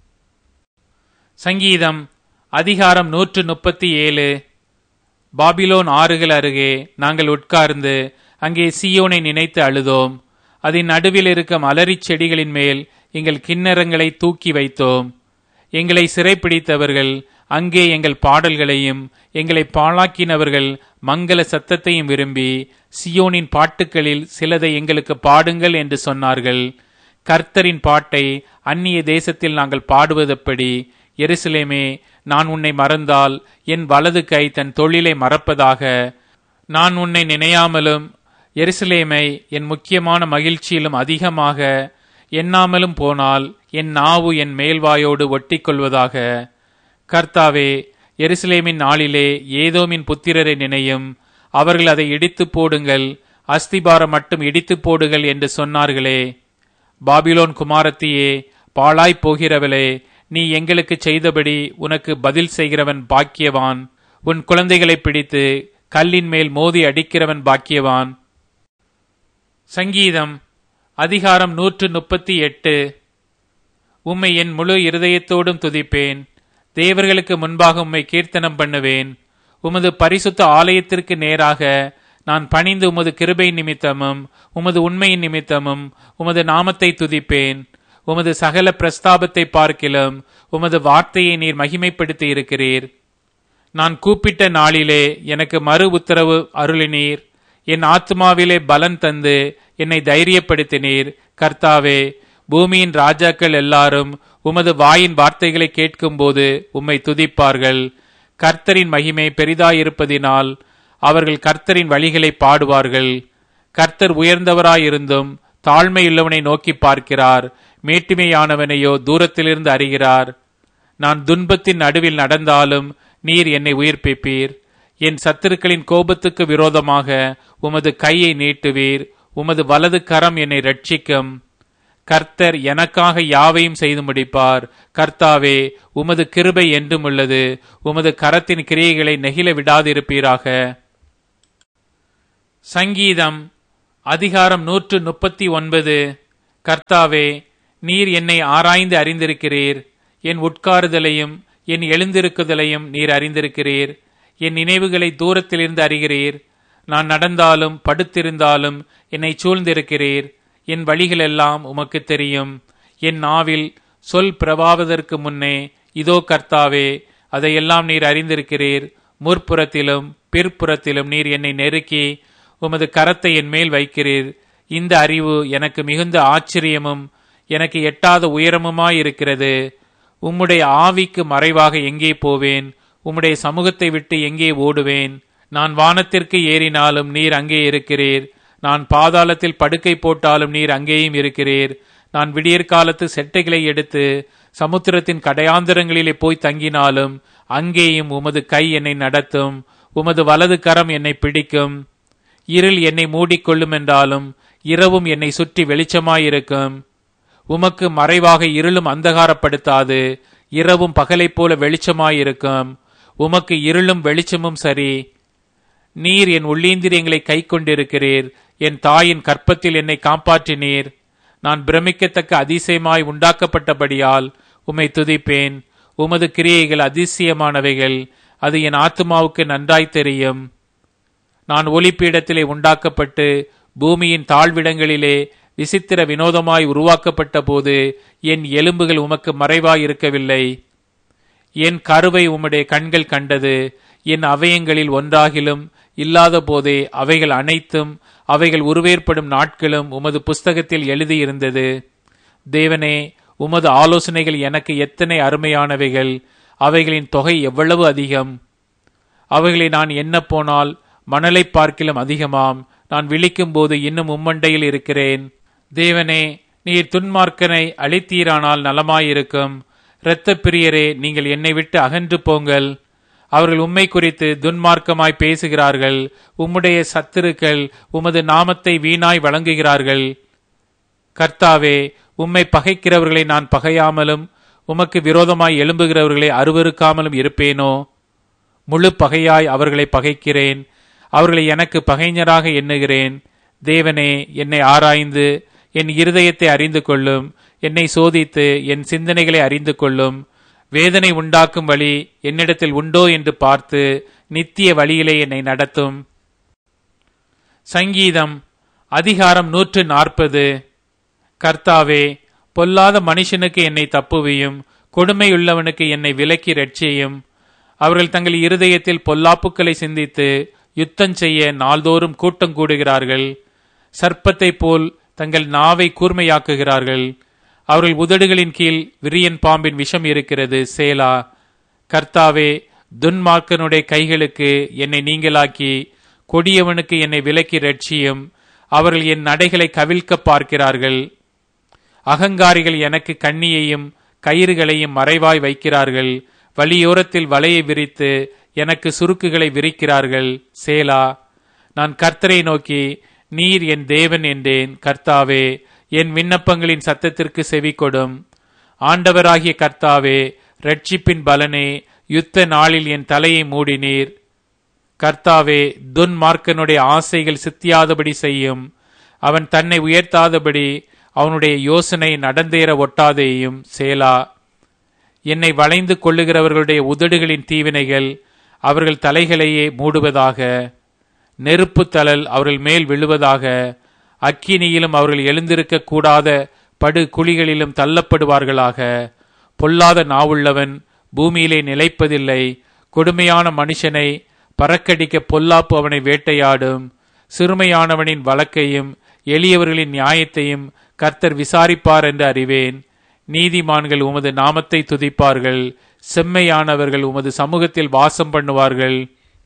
சங்கீதம் அதிகாரம் நூற்று முப்பத்தி ஏழு. பாபிலோன் ஆறுகள் அருகே நாங்கள் உட்கார்ந்து அங்கே சீயோனை நினைத்து அழுதோம். அதன் நடுவில் இருக்கும் அலரிச் செடிகளின் மேல் எங்கள் கிண்ணறங்களை தூக்கி வைத்தோம். எங்களை சிறைப்பிடித்தவர்கள் அங்கே எங்கள் பாடல்களையும் எங்களை பாழாக்கினவர்கள் மங்கள சத்தத்தையும் விரும்பி சியோனின் பாட்டுக்களில் சிலதை எங்களுக்கு பாடுங்கள் என்று சொன்னார்கள். கர்த்தரின் பாட்டை அந்நிய தேசத்தில் நாங்கள் பாடுவதப்படி, எருசலேமே, நான் உன்னை மறந்தால் என் வலது கை தன் தொழிலை மறப்பதாக. நான் உன்னை நினையாமலும் எருசலேமை என் முக்கியமான மகிழ்ச்சியிலும் அதிகமாக எண்ணாமலும் போனால் என் நாவு என் மேல்வாயோடு ஒட்டி கொள்வதாக. கர்த்தாவே, எருசலேமின் நாளிலே ஏதோமின் புத்திரரை நினையும். அவர்கள் அதை இடித்து போடுங்கள், அஸ்திபாரம் மட்டும் இடித்து போடுங்கள் என்று சொன்னார்களே. பாபிலோன் குமாரத்தியே, பாழாய் போகிறவளே, நீ எங்களுக்கு செய்தபடி உனக்கு பதில் செய்கிறவன் பாக்கியவான். உன் குழந்தைகளை பிடித்து கல்லின் மேல் மோதி அடிக்கிறவன் பாக்கியவான். சங்கீதம் அதிகாரம் நூற்று முப்பத்தி எட்டு. உம்மை என் முழு இருதயத்தோடும் துதிப்பேன். தேவர்களுக்கு முன்பாக உம்மை கீர்த்தனம் பண்ணுவேன். உமது பரிசுத்த ஆலயத்திற்கு நேராக நான் பணிந்து உமது கிருபை நிமித்தமும் உமது உண்மையின் நிமித்தமும் உமது நாமத்தை துதிப்பேன். உமது சகல பிரஸ்தாபத்தை பார்க்கிலும் உமது வார்த்தையை நீர் மகிமைப்படுத்தி இருக்கிறீர். நான் கூப்பிட்ட நாளிலே எனக்கு மறு உத்தரவு அருளினீர். என் ஆத்மாவிலே பலன் தந்து என்னை தைரியப்படுத்தினீர். கர்த்தாவே, பூமியின் ராஜாக்கள் எல்லாரும் உமது வாயின் வார்த்தைகளை கேட்கும்போது உம்மை துதிப்பார்கள். கர்த்தரின் மகிமை பெரிதாயிருப்பதினால் அவர்கள் கர்த்தரின் வழிகளை பாடுவார்கள். கர்த்தர் உயர்ந்தவராயிருந்தும் தாழ்மையுள்ளவனை நோக்கி பார்க்கிறார், மேட்டிமையானவனையோ தூரத்திலிருந்து அறிகிறார். நான் துன்பத்தின் நடுவில் நடந்தாலும் நீர் என்னை உயிர்ப்பிப்பீர். என் சத்துருக்களின் கோபத்துக்கு விரோதமாக உமது கையை நீட்டுவீர். உமது வலது கரம் என்னை ரட்சிக்கும். கர்த்தர் எனக்காக யாவையும் செய்து முடிப்பார். கர்த்தாவே, உமது கிருபை என்றும் உள்ளது. உமது கரத்தின் கிரியைகளை நெகிழ விடாதிருப்பீராக. சங்கீதம் அதிகாரம் நூற்று முப்பத்தி ஒன்பது. கர்த்தாவே, நீர் என்னை ஆராய்ந்து அறிந்திருக்கிறீர். என் உட்காருதலையும் என் எழுந்திருக்குதலையும் நீர் அறிந்திருக்கிறீர். என் நினைவுகளை தூரத்திலிருந்து அறிகிறீர். நான் நடந்தாலும் படுத்திருந்தாலும் என்னை சூழ்ந்திருக்கிறீர். என் வழிகளெல்லாம் உமக்கு தெரியும். என் நாவில் சொல் பிரவாவதற்கு முன்னே இதோ கர்த்தாவே, அதையெல்லாம் நீர் அறிந்திருக்கிறீர். முற்புறத்திலும் பிற்புறத்திலும் நீர் என்னை நெருக்கி உமது கரத்தை என் மேல் வைக்கிறீர். இந்த அறிவு எனக்கு மிகுந்த ஆச்சரியமும் எனக்கு எட்டாத உயரமுமாயிருக்கிறது. உம்முடைய ஆவிக்கு மறைவாக எங்கே போவேன்? உம்முடைய சமூகத்தை விட்டு எங்கே ஓடுவேன்? நான் வானத்திற்கு ஏறினாலும் நீர் அங்கே இருக்கிறீர். நான் பாதாளத்தில் படுக்கை போட்டாலும் நீர் அங்கேயும் இருக்கிறீர். நான் விடியற்காலத்து செட்டைகளை எடுத்து சமுத்திரத்தின் கடையாந்தரங்களிலே போய் தங்கினாலும் அங்கேயும் உமது கை என்னை நடத்தும். உமது வலது கரம் என்னை பிடிக்கும். இருள் என்னை மூடிக்கொள்ளும் என்றாலும் இரவும் என்னை சுற்றி வெளிச்சமாயிருக்கும். உமக்கு மறைவாக இருளும் அந்தகாரப்படுத்தாது. இரவும் பகலைப் போல வெளிச்சமாயிருக்கும். உமக்கு இருளும் வெளிச்சமும் சரி. நீர் என் உள்ளீந்திரியங்களை கை கொண்டிருக்கிறீர். என் தாயின் கற்பத்தில் என்னை காப்பாற்றினீர். நான் பிரமிக்கத்தக்க அதிசயமாய் உண்டாக்கப்பட்டபடியால் உம்மை துதிப்பேன். உமது கிரியைகள் அதிசயமானவைகள். அது என் ஆத்துமாவுக்கு நன்றாய் தெரியும். நான் ஒளிப்பீடத்திலே உண்டாக்கப்பட்டு பூமியின் தாழ்விடங்களிலே விசித்திர வினோதமாய் உருவாக்கப்பட்ட போது என் எலும்புகள் உமக்கு மறைவாய் இருக்கவில்லை. என் கருவை உம்முடைய கண்கள் கண்டது. என் அவயங்களில் ஒன்றாகிலும் இல்லாத போதே அவைகள் அனைத்தும் அவைகள் உருவேற்படும் நாட்களும் உமது புஸ்தகத்தில் எழுதியிருந்தது. தேவனே, உமது ஆலோசனைகள் எனக்கு எத்தனை அருமையானவைகள்! அவைகளின் தொகை எவ்வளவு அதிகம்! அவைகளை நான் எண்ண போனால் மணலை பார்க்கிலும் அதிகமாம். நான் விழிக்கும் போது இன்னும் உம்மண்டையில் இருக்கிறேன். தேவனே, நீர் துன்மார்க்கனை அழித்தீரானால் நலமாயிருக்கும். இரத்த பிரியரே, நீங்கள் என்னை விட்டு அகன்று போங்கள். அவர்கள் உம்மை குறித்து துன்மார்க்கமாய் பேசுகிறார்கள். உம்முடைய சத்துருக்கள் உமது நாமத்தை வீணாய் வழங்குகிறார்கள். கர்த்தாவே, உம்மை பகைக்கிறவர்களை நான் பகையாமலும் உமக்கு விரோதமாய் எழும்புகிறவர்களை அருவருக்காமலும் இருப்பேனோ? முழு பகையாய் அவர்களை பகைக்கிறேன். அவர்களை எனக்கு பகைஞராக எண்ணுகிறேன். தேவனே, என்னை ஆராய்ந்து என் இருதயத்தை அறிந்து கொள்ளும். என்னை சோதித்து என் சிந்தனைகளை அறிந்து கொள்ளும். வேதனை உண்டாக்கும் வழி என்னிடத்தில் உண்டோ என்று பார்த்து நித்திய வழியிலே என்னை நடத்தும். சங்கீதம் அதிகாரம் நூற்று நாற்பது. கர்த்தாவே, பொல்லாத மனுஷனுக்கு என்னை தப்புவியும். கொடுமையுள்ளவனுக்கு என்னை விலக்கி ரட்சியும். அவர்கள் தங்கள் இருதயத்தில் பொல்லாப்புக்களை சிந்தித்து யுத்தம் செய்ய நாள்தோறும் கூட்டம் கூடுகிறார்கள். சர்ப்பத்தை போல் தங்கள் நாவை கூர்மையாக்குகிறார்கள். அவர்கள் உதடுகளின் கீழ் விரியன் பாம்பின் விஷம் இருக்கிறது. சேலா. கர்த்தாவே, துன்மார்க்கனுடைய கைகளுக்கு என்னை நீங்களாக்கி கொடியவனுக்கு என்னை விலக்கி ரட்சியும். அவர்கள் என் நடைகளை கவிழ்க்க பார்க்கிறார்கள். அகங்காரிகள் எனக்கு கண்ணியையும் கயிறுகளையும் மறைவாய் வைக்கிறார்கள். வழியோரத்தில் வலையை விரித்து எனக்கு சுருக்குகளை விரிக்கிறார்கள். சேலா. நான் கர்த்தரை நோக்கி, நீர் என் தேவன் என்றேன். கர்த்தாவே, என் விண்ணப்பங்களின் சத்தத்திற்கு செவி கொடும். ஆண்டவராகிய கர்த்தாவே, ரட்சிப்பின் பலனே, யுத்த நாளில் என் தலையை மூடினீர். கர்த்தாவே, துன்மார்க்கனுடைய ஆசைகள் சித்தியாதபடி செய்யும். அவன் தன்னை உயர்த்தாதபடி அவனுடைய யோசனை நடந்தேற ஒட்டாதேயும். சேலா. என்னை வளைந்து கொள்ளுகிறவர்களுடைய உதடுகளின் தீவினைகள் அவர்கள் தலைகளையே மூடுவதாக. நெருப்பு தழல் அவர்கள் மேல் விழுவதாக. அக்கினியிலும் அவர்கள் எழுந்திருக்க கூடாத படு குழிகளிலும் தள்ளப்படுவார்களாக. பொல்லாத நாவுள்ளவன் பூமியிலே நிலைப்பதில்லை. கொடுமையான மனுஷனை பறக்கடிக்க பொல்லாப்பு அவனை வேட்டையாடும். சிறுமையானவனின் வழக்கையும் எளியவர்களின் நியாயத்தையும் கர்த்தர் விசாரிப்பார் என்று அறிவேன். நீதிமான்கள் உமது நாமத்தை துதிப்பார்கள். செம்மையானவர்கள் உமது சமூகத்தில் வாசம் பண்ணுவார்கள்.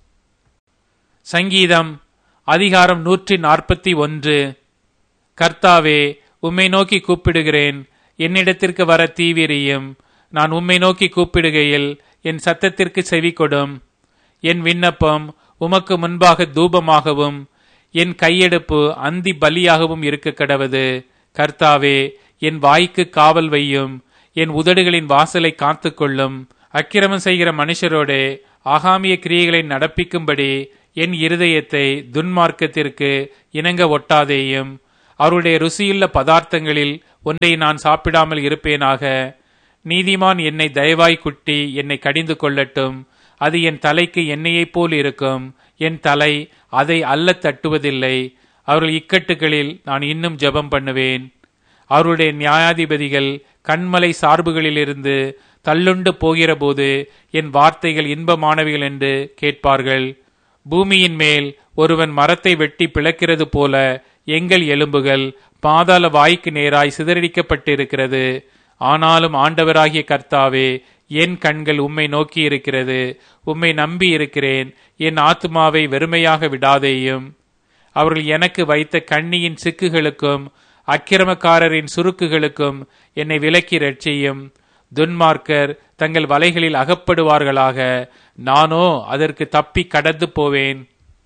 சங்கீதம் அதிகாரம் நூற்றி நாற்பத்தி ஒன்று. கர்த்தாவே, உம்மை நோக்கி கூப்பிடுகிறேன். என்னிடத்திற்கு வர தீவிரியும். நான் உம்மை நோக்கி கூப்பிடுகையில் என் சத்தத்திற்கு செவி கொடும். என் விண்ணப்பம் உமக்கு முன்பாக தூபமாகவும் என் கையெடுப்பு அந்தி பலியாகவும் இருக்க கடவது. கர்த்தாவே, என் வாய்க்கு காவல் வையும், என் உதடுகளின் வாசலை காத்துக்கொள்ளும். அக்கிரமம் செய்கிற மனுஷரோடே ஆகாமிய கிரியைகளை நடப்பிக்கும்படி என் இருதயத்தை துன்மார்க்கத்திற்கு இணங்க ஒட்டாதேயும். அவருடைய ருசியுள்ள பதார்த்தங்களில் ஒன்றை நான் சாப்பிடாமல் இருப்பேனாக. நீதிமான் என்னை தயவாய் குட்டி என்னை கடிந்து கொள்ளட்டும். அது என் தலைக்கு எண்ணெயைப் போல் இருக்கும். என் தலை அதை அல்ல தட்டுவதில்லை. அவர்கள் இக்கட்டுகளில் நான் இன்னும் ஜெபம் பண்ணுவேன். அவருடைய நியாயாதிபதிகள் கண்மலை சார்புகளிலிருந்து தள்ளுண்டு போகிற போது என் வார்த்தைகள் இன்பமானவைகள் என்று கேட்பார்கள். பூமியின் மேல் ஒருவன் மரத்தை வெட்டி பிளக்கிறது போல எங்கள் எலும்புகள் பாதாள வாய்க்கு நேராய் சிதறடிக்கப்பட்டிருக்கிறது. ஆனாலும் ஆண்டவராகிய கர்த்தாவே, என் கண்கள் உம்மை நோக்கி இருக்கிறது. உம்மை நம்பி இருக்கிறேன். என் ஆத்துமாவை வெறுமையாக விடாதேயும். அவர்கள் எனக்கு வைத்த கண்ணியின் சிக்குகளுக்கும் அக்கிரமக்காரரின் சுருக்குகளுக்கும் என்னை விலக்கி ரட்சியும். துன்மார்க்கர் தங்கள் வலைகளில் அகப்படுவார்களாக. நானோ அதற்கு தப்பி கடந்து போவேன்.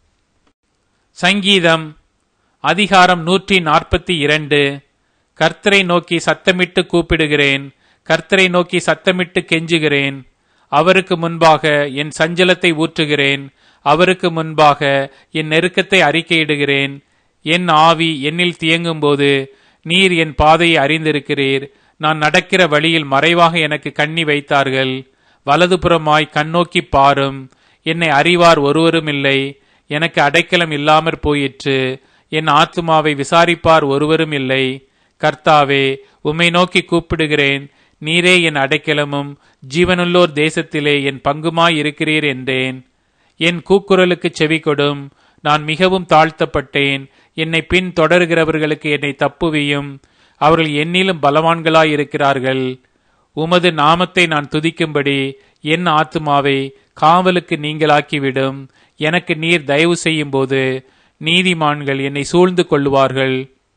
சங்கீதம் அதிகாரம் நூற்றி நாற்பத்தி இரண்டு. கர்த்தரை நோக்கி சத்தமிட்டு கூப்பிடுகிறேன். கர்த்தரை நோக்கி சத்தமிட்டு கெஞ்சுகிறேன். அவருக்கு முன்பாக என் சஞ்சலத்தை ஊற்றுகிறேன். அவருக்கு முன்பாக என் நெருக்கத்தை அறிக்கையிடுகிறேன். என் ஆவி என்னில் தியங்கும் போது நீர் என் பாதையை அறிந்திருக்கிறீர். நான் நடக்கிற வழியில் மறைவாக எனக்கு கண்ணி வைத்தார்கள். வலதுபுறமாய் கண்ணோக்கி பாரும். என்னை அறிவார் ஒருவரும் இல்லை. எனக்கு அடைக்கலம் இல்லாமற் போயிற்று. என் ஆத்துமாவை விசாரிப்பார் ஒருவரும் இல்லை. கர்த்தாவே, உம்மை நோக்கி கூப்பிடுகிறேன். நீரே என் அடைக்கலமும் ஜீவனுள்ளோர் தேசத்திலே என் பங்குமாய் இருக்கிறீர் என்றேன். என் கூக்குரலுக்கு செவி கொடும். நான் மிகவும் தாழ்த்தப்பட்டேன். என்னை பின் தொடர்கிறவர்களுக்கு என்னை தப்புவியும். அவர்கள் என்னிலும் பலவான்களாயிருக்கிறார்கள். உமது நாமத்தை நான் துதிக்கும்படி என் ஆத்துமாவை காவலுக்கு நீங்களாக்கிவிடும். எனக்கு நீர் தயவு செய்யும் போது நீதிமான்கள் என்னை சூழ்ந்து கொள்ளுவார்கள்.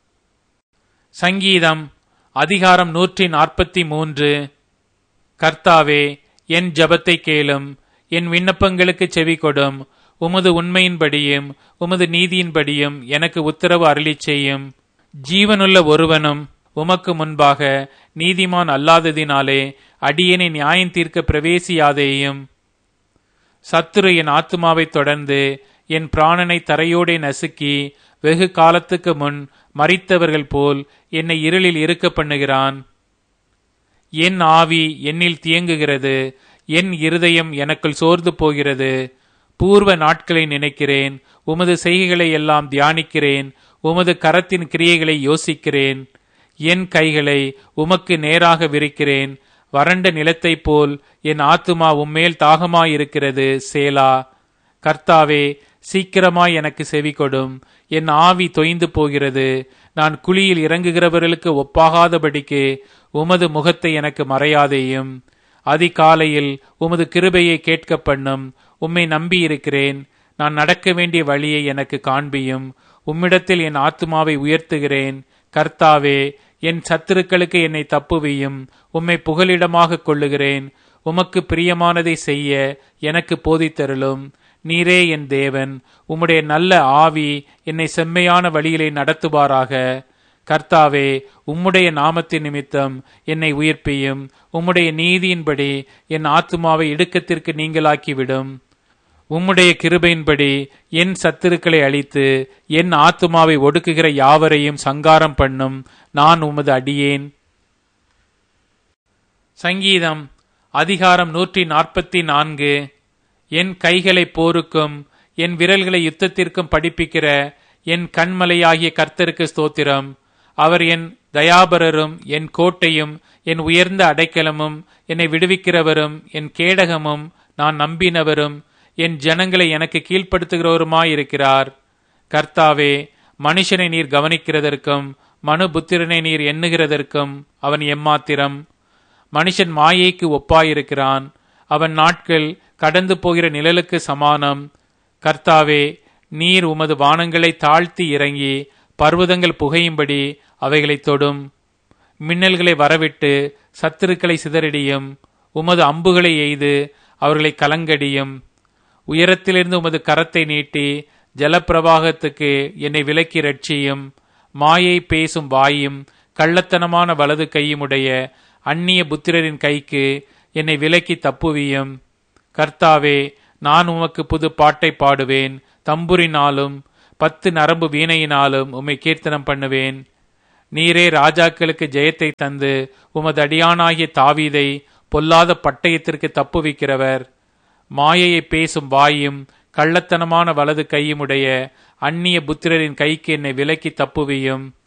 சங்கீதம் அதிகாரம் நூற்றி நாற்பத்தி மூன்று. கர்த்தாவே, என் ஜபத்தை கேளும். என் விண்ணப்பங்களுக்கு செவி கொடும். உமது உண்மையின்படியும் உமது நீதியின்படியும் எனக்கு உத்தரவு அருளிச் செய்யும். ஜீவனுள்ள ஒருவனும் உமக்கு முன்பாக நீதிமான் அல்லாததினாலே அடியேனை நியாயம் தீர்க்க பிரவேசியாதேயும். சத்துரு என் ஆத்துமாவை தொடர்ந்து என் பிராணனை தரையோடே நசுக்கி வெகு காலத்துக்கு முன் மரித்தவர்கள் போல் என்னை இருளில் இருக்க பண்ணுகிறான். என் ஆவி என்னில் தியங்குகிறது. என் இருதயம் எனக்குள் சோர்ந்து போகிறது. பூர்வ நாட்களை நினைக்கிறேன். உமது செய்கைகளை எல்லாம் தியானிக்கிறேன். உமது கரத்தின் கிரியைகளை யோசிக்கிறேன். என் கைகளை உமக்கு நேராக விரிக்கிறேன். வறண்ட நிலத்தைப் போல் என் ஆத்துமா உம்மேல் தாகமாயிருக்கிறது. சேலா. கர்த்தாவே, சீக்கிரமாய் எனக்கு செவி கொடும். என் ஆவி தொய்ந்து போகிறது. நான் குழியில் இறங்குகிறவர்களுக்கு ஒப்பாகாதபடிக்கு உமது முகத்தை எனக்கு மறையாதேயும். அதிகாலையில் உமது கிருபையை கேட்க பண்ணும். உம்மை நம்பி இருக்கிறேன். நான் நடக்க வேண்டிய வழியை எனக்கு காண்பியும். உம்மிடத்தில் என் ஆத்துமாவை உயர்த்துகிறேன். கர்த்தாவே, என் சத்துருக்களுக்கு என்னை தப்புவியும். உம்மை புகலிடமாக கொள்ளுகிறேன். உமக்கு பிரியமானதை செய்ய எனக்கு போதித்தருளும். நீரே என் தேவன். உம்முடைய நல்ல ஆவி என்னை செம்மையான வழியிலே நடத்துவாராக. கர்த்தாவே, உம்முடைய நாமத்தின் நிமித்தம் என்னை உயிர்ப்பியும். உம்முடைய நீதியின்படி என் ஆத்துமாவை இடுக்கத்திற்கு நீங்களாக்கிவிடும். உம்முடைய கிருபையின்படி என் சத்துருக்களை அழித்து என் ஆத்துமாவை ஒடுக்குகிற யாவரையும் சங்காரம் பண்ணும். நான் உமது அடியேன். சங்கீதம் அதிகாரம் நூற்றி நாற்பத்தி நான்கு. என் கைகளை போருக்கும் என் விரல்களை யுத்தத்திற்கும் படிப்பிக்கிற என் கண்மலையாகிய கர்த்தருக்கு ஸ்தோத்திரம். அவர் என் தயாபரரும் என் கோட்டையும் என் உயர்ந்த அடைக்கலமும் என்னை விடுவிக்கிறவரும் என் கேடகமும் நான் நம்பினவரும் என் ஜனங்களை எனக்கு கீழ்ப்படுத்துகிறவருமாயிருக்கிறார். கர்த்தாவே, மனுஷனை நீர் கவனிக்கிறதற்கும் மனுபுத்திரனை நீர் எண்ணுகிறதற்கும் அவன் எம்மாத்திரம். மனுஷன் மாயைக்கு ஒப்பாயிருக்கிறான். அவன் நாட்கள் கடந்து போகிற நிழலுக்கு சமானம். கர்த்தாவே, நீர் உமது வானங்களை தாழ்த்தி இறங்கி பர்வதங்கள் புகையும்படி அவைகளை தொடும். மின்னல்களை வரவிட்டு சத்துருக்களை சிதறடியும். உமது அம்புகளை எய்து அவர்களை கலங்கடியும். உயரத்திலிருந்து உமது கரத்தை நீட்டி ஜலப்பிரவாகத்துக்கு என்னை விலக்கி ரட்சியும். மாயை பேசும் வாயும் கள்ளத்தனமான வலது கையுமுடைய அந்நிய புத்திரரின் கைக்கு என்னை விலக்கி தப்புவியும். கர்த்தாவே, நான் உமக்கு புது பாட்டை பாடுவேன். தம்புரினாலும் பத்து நரம்பு வீணையினாலும் உம்மை கீர்த்தனம் பண்ணுவேன். நீரே ராஜாக்களுக்கு ஜெயத்தை தந்து உமது அடியானாகிய தாவீதை பொல்லாத பட்டயத்திற்கு தப்புவிக்கிறவர். மாயையை பேசும் வாயும் கள்ளத்தனமான வலது கையுமுடைய அந்நிய புத்திரரின் கைக்கு என்னை விலக்கி தப்புவியும்.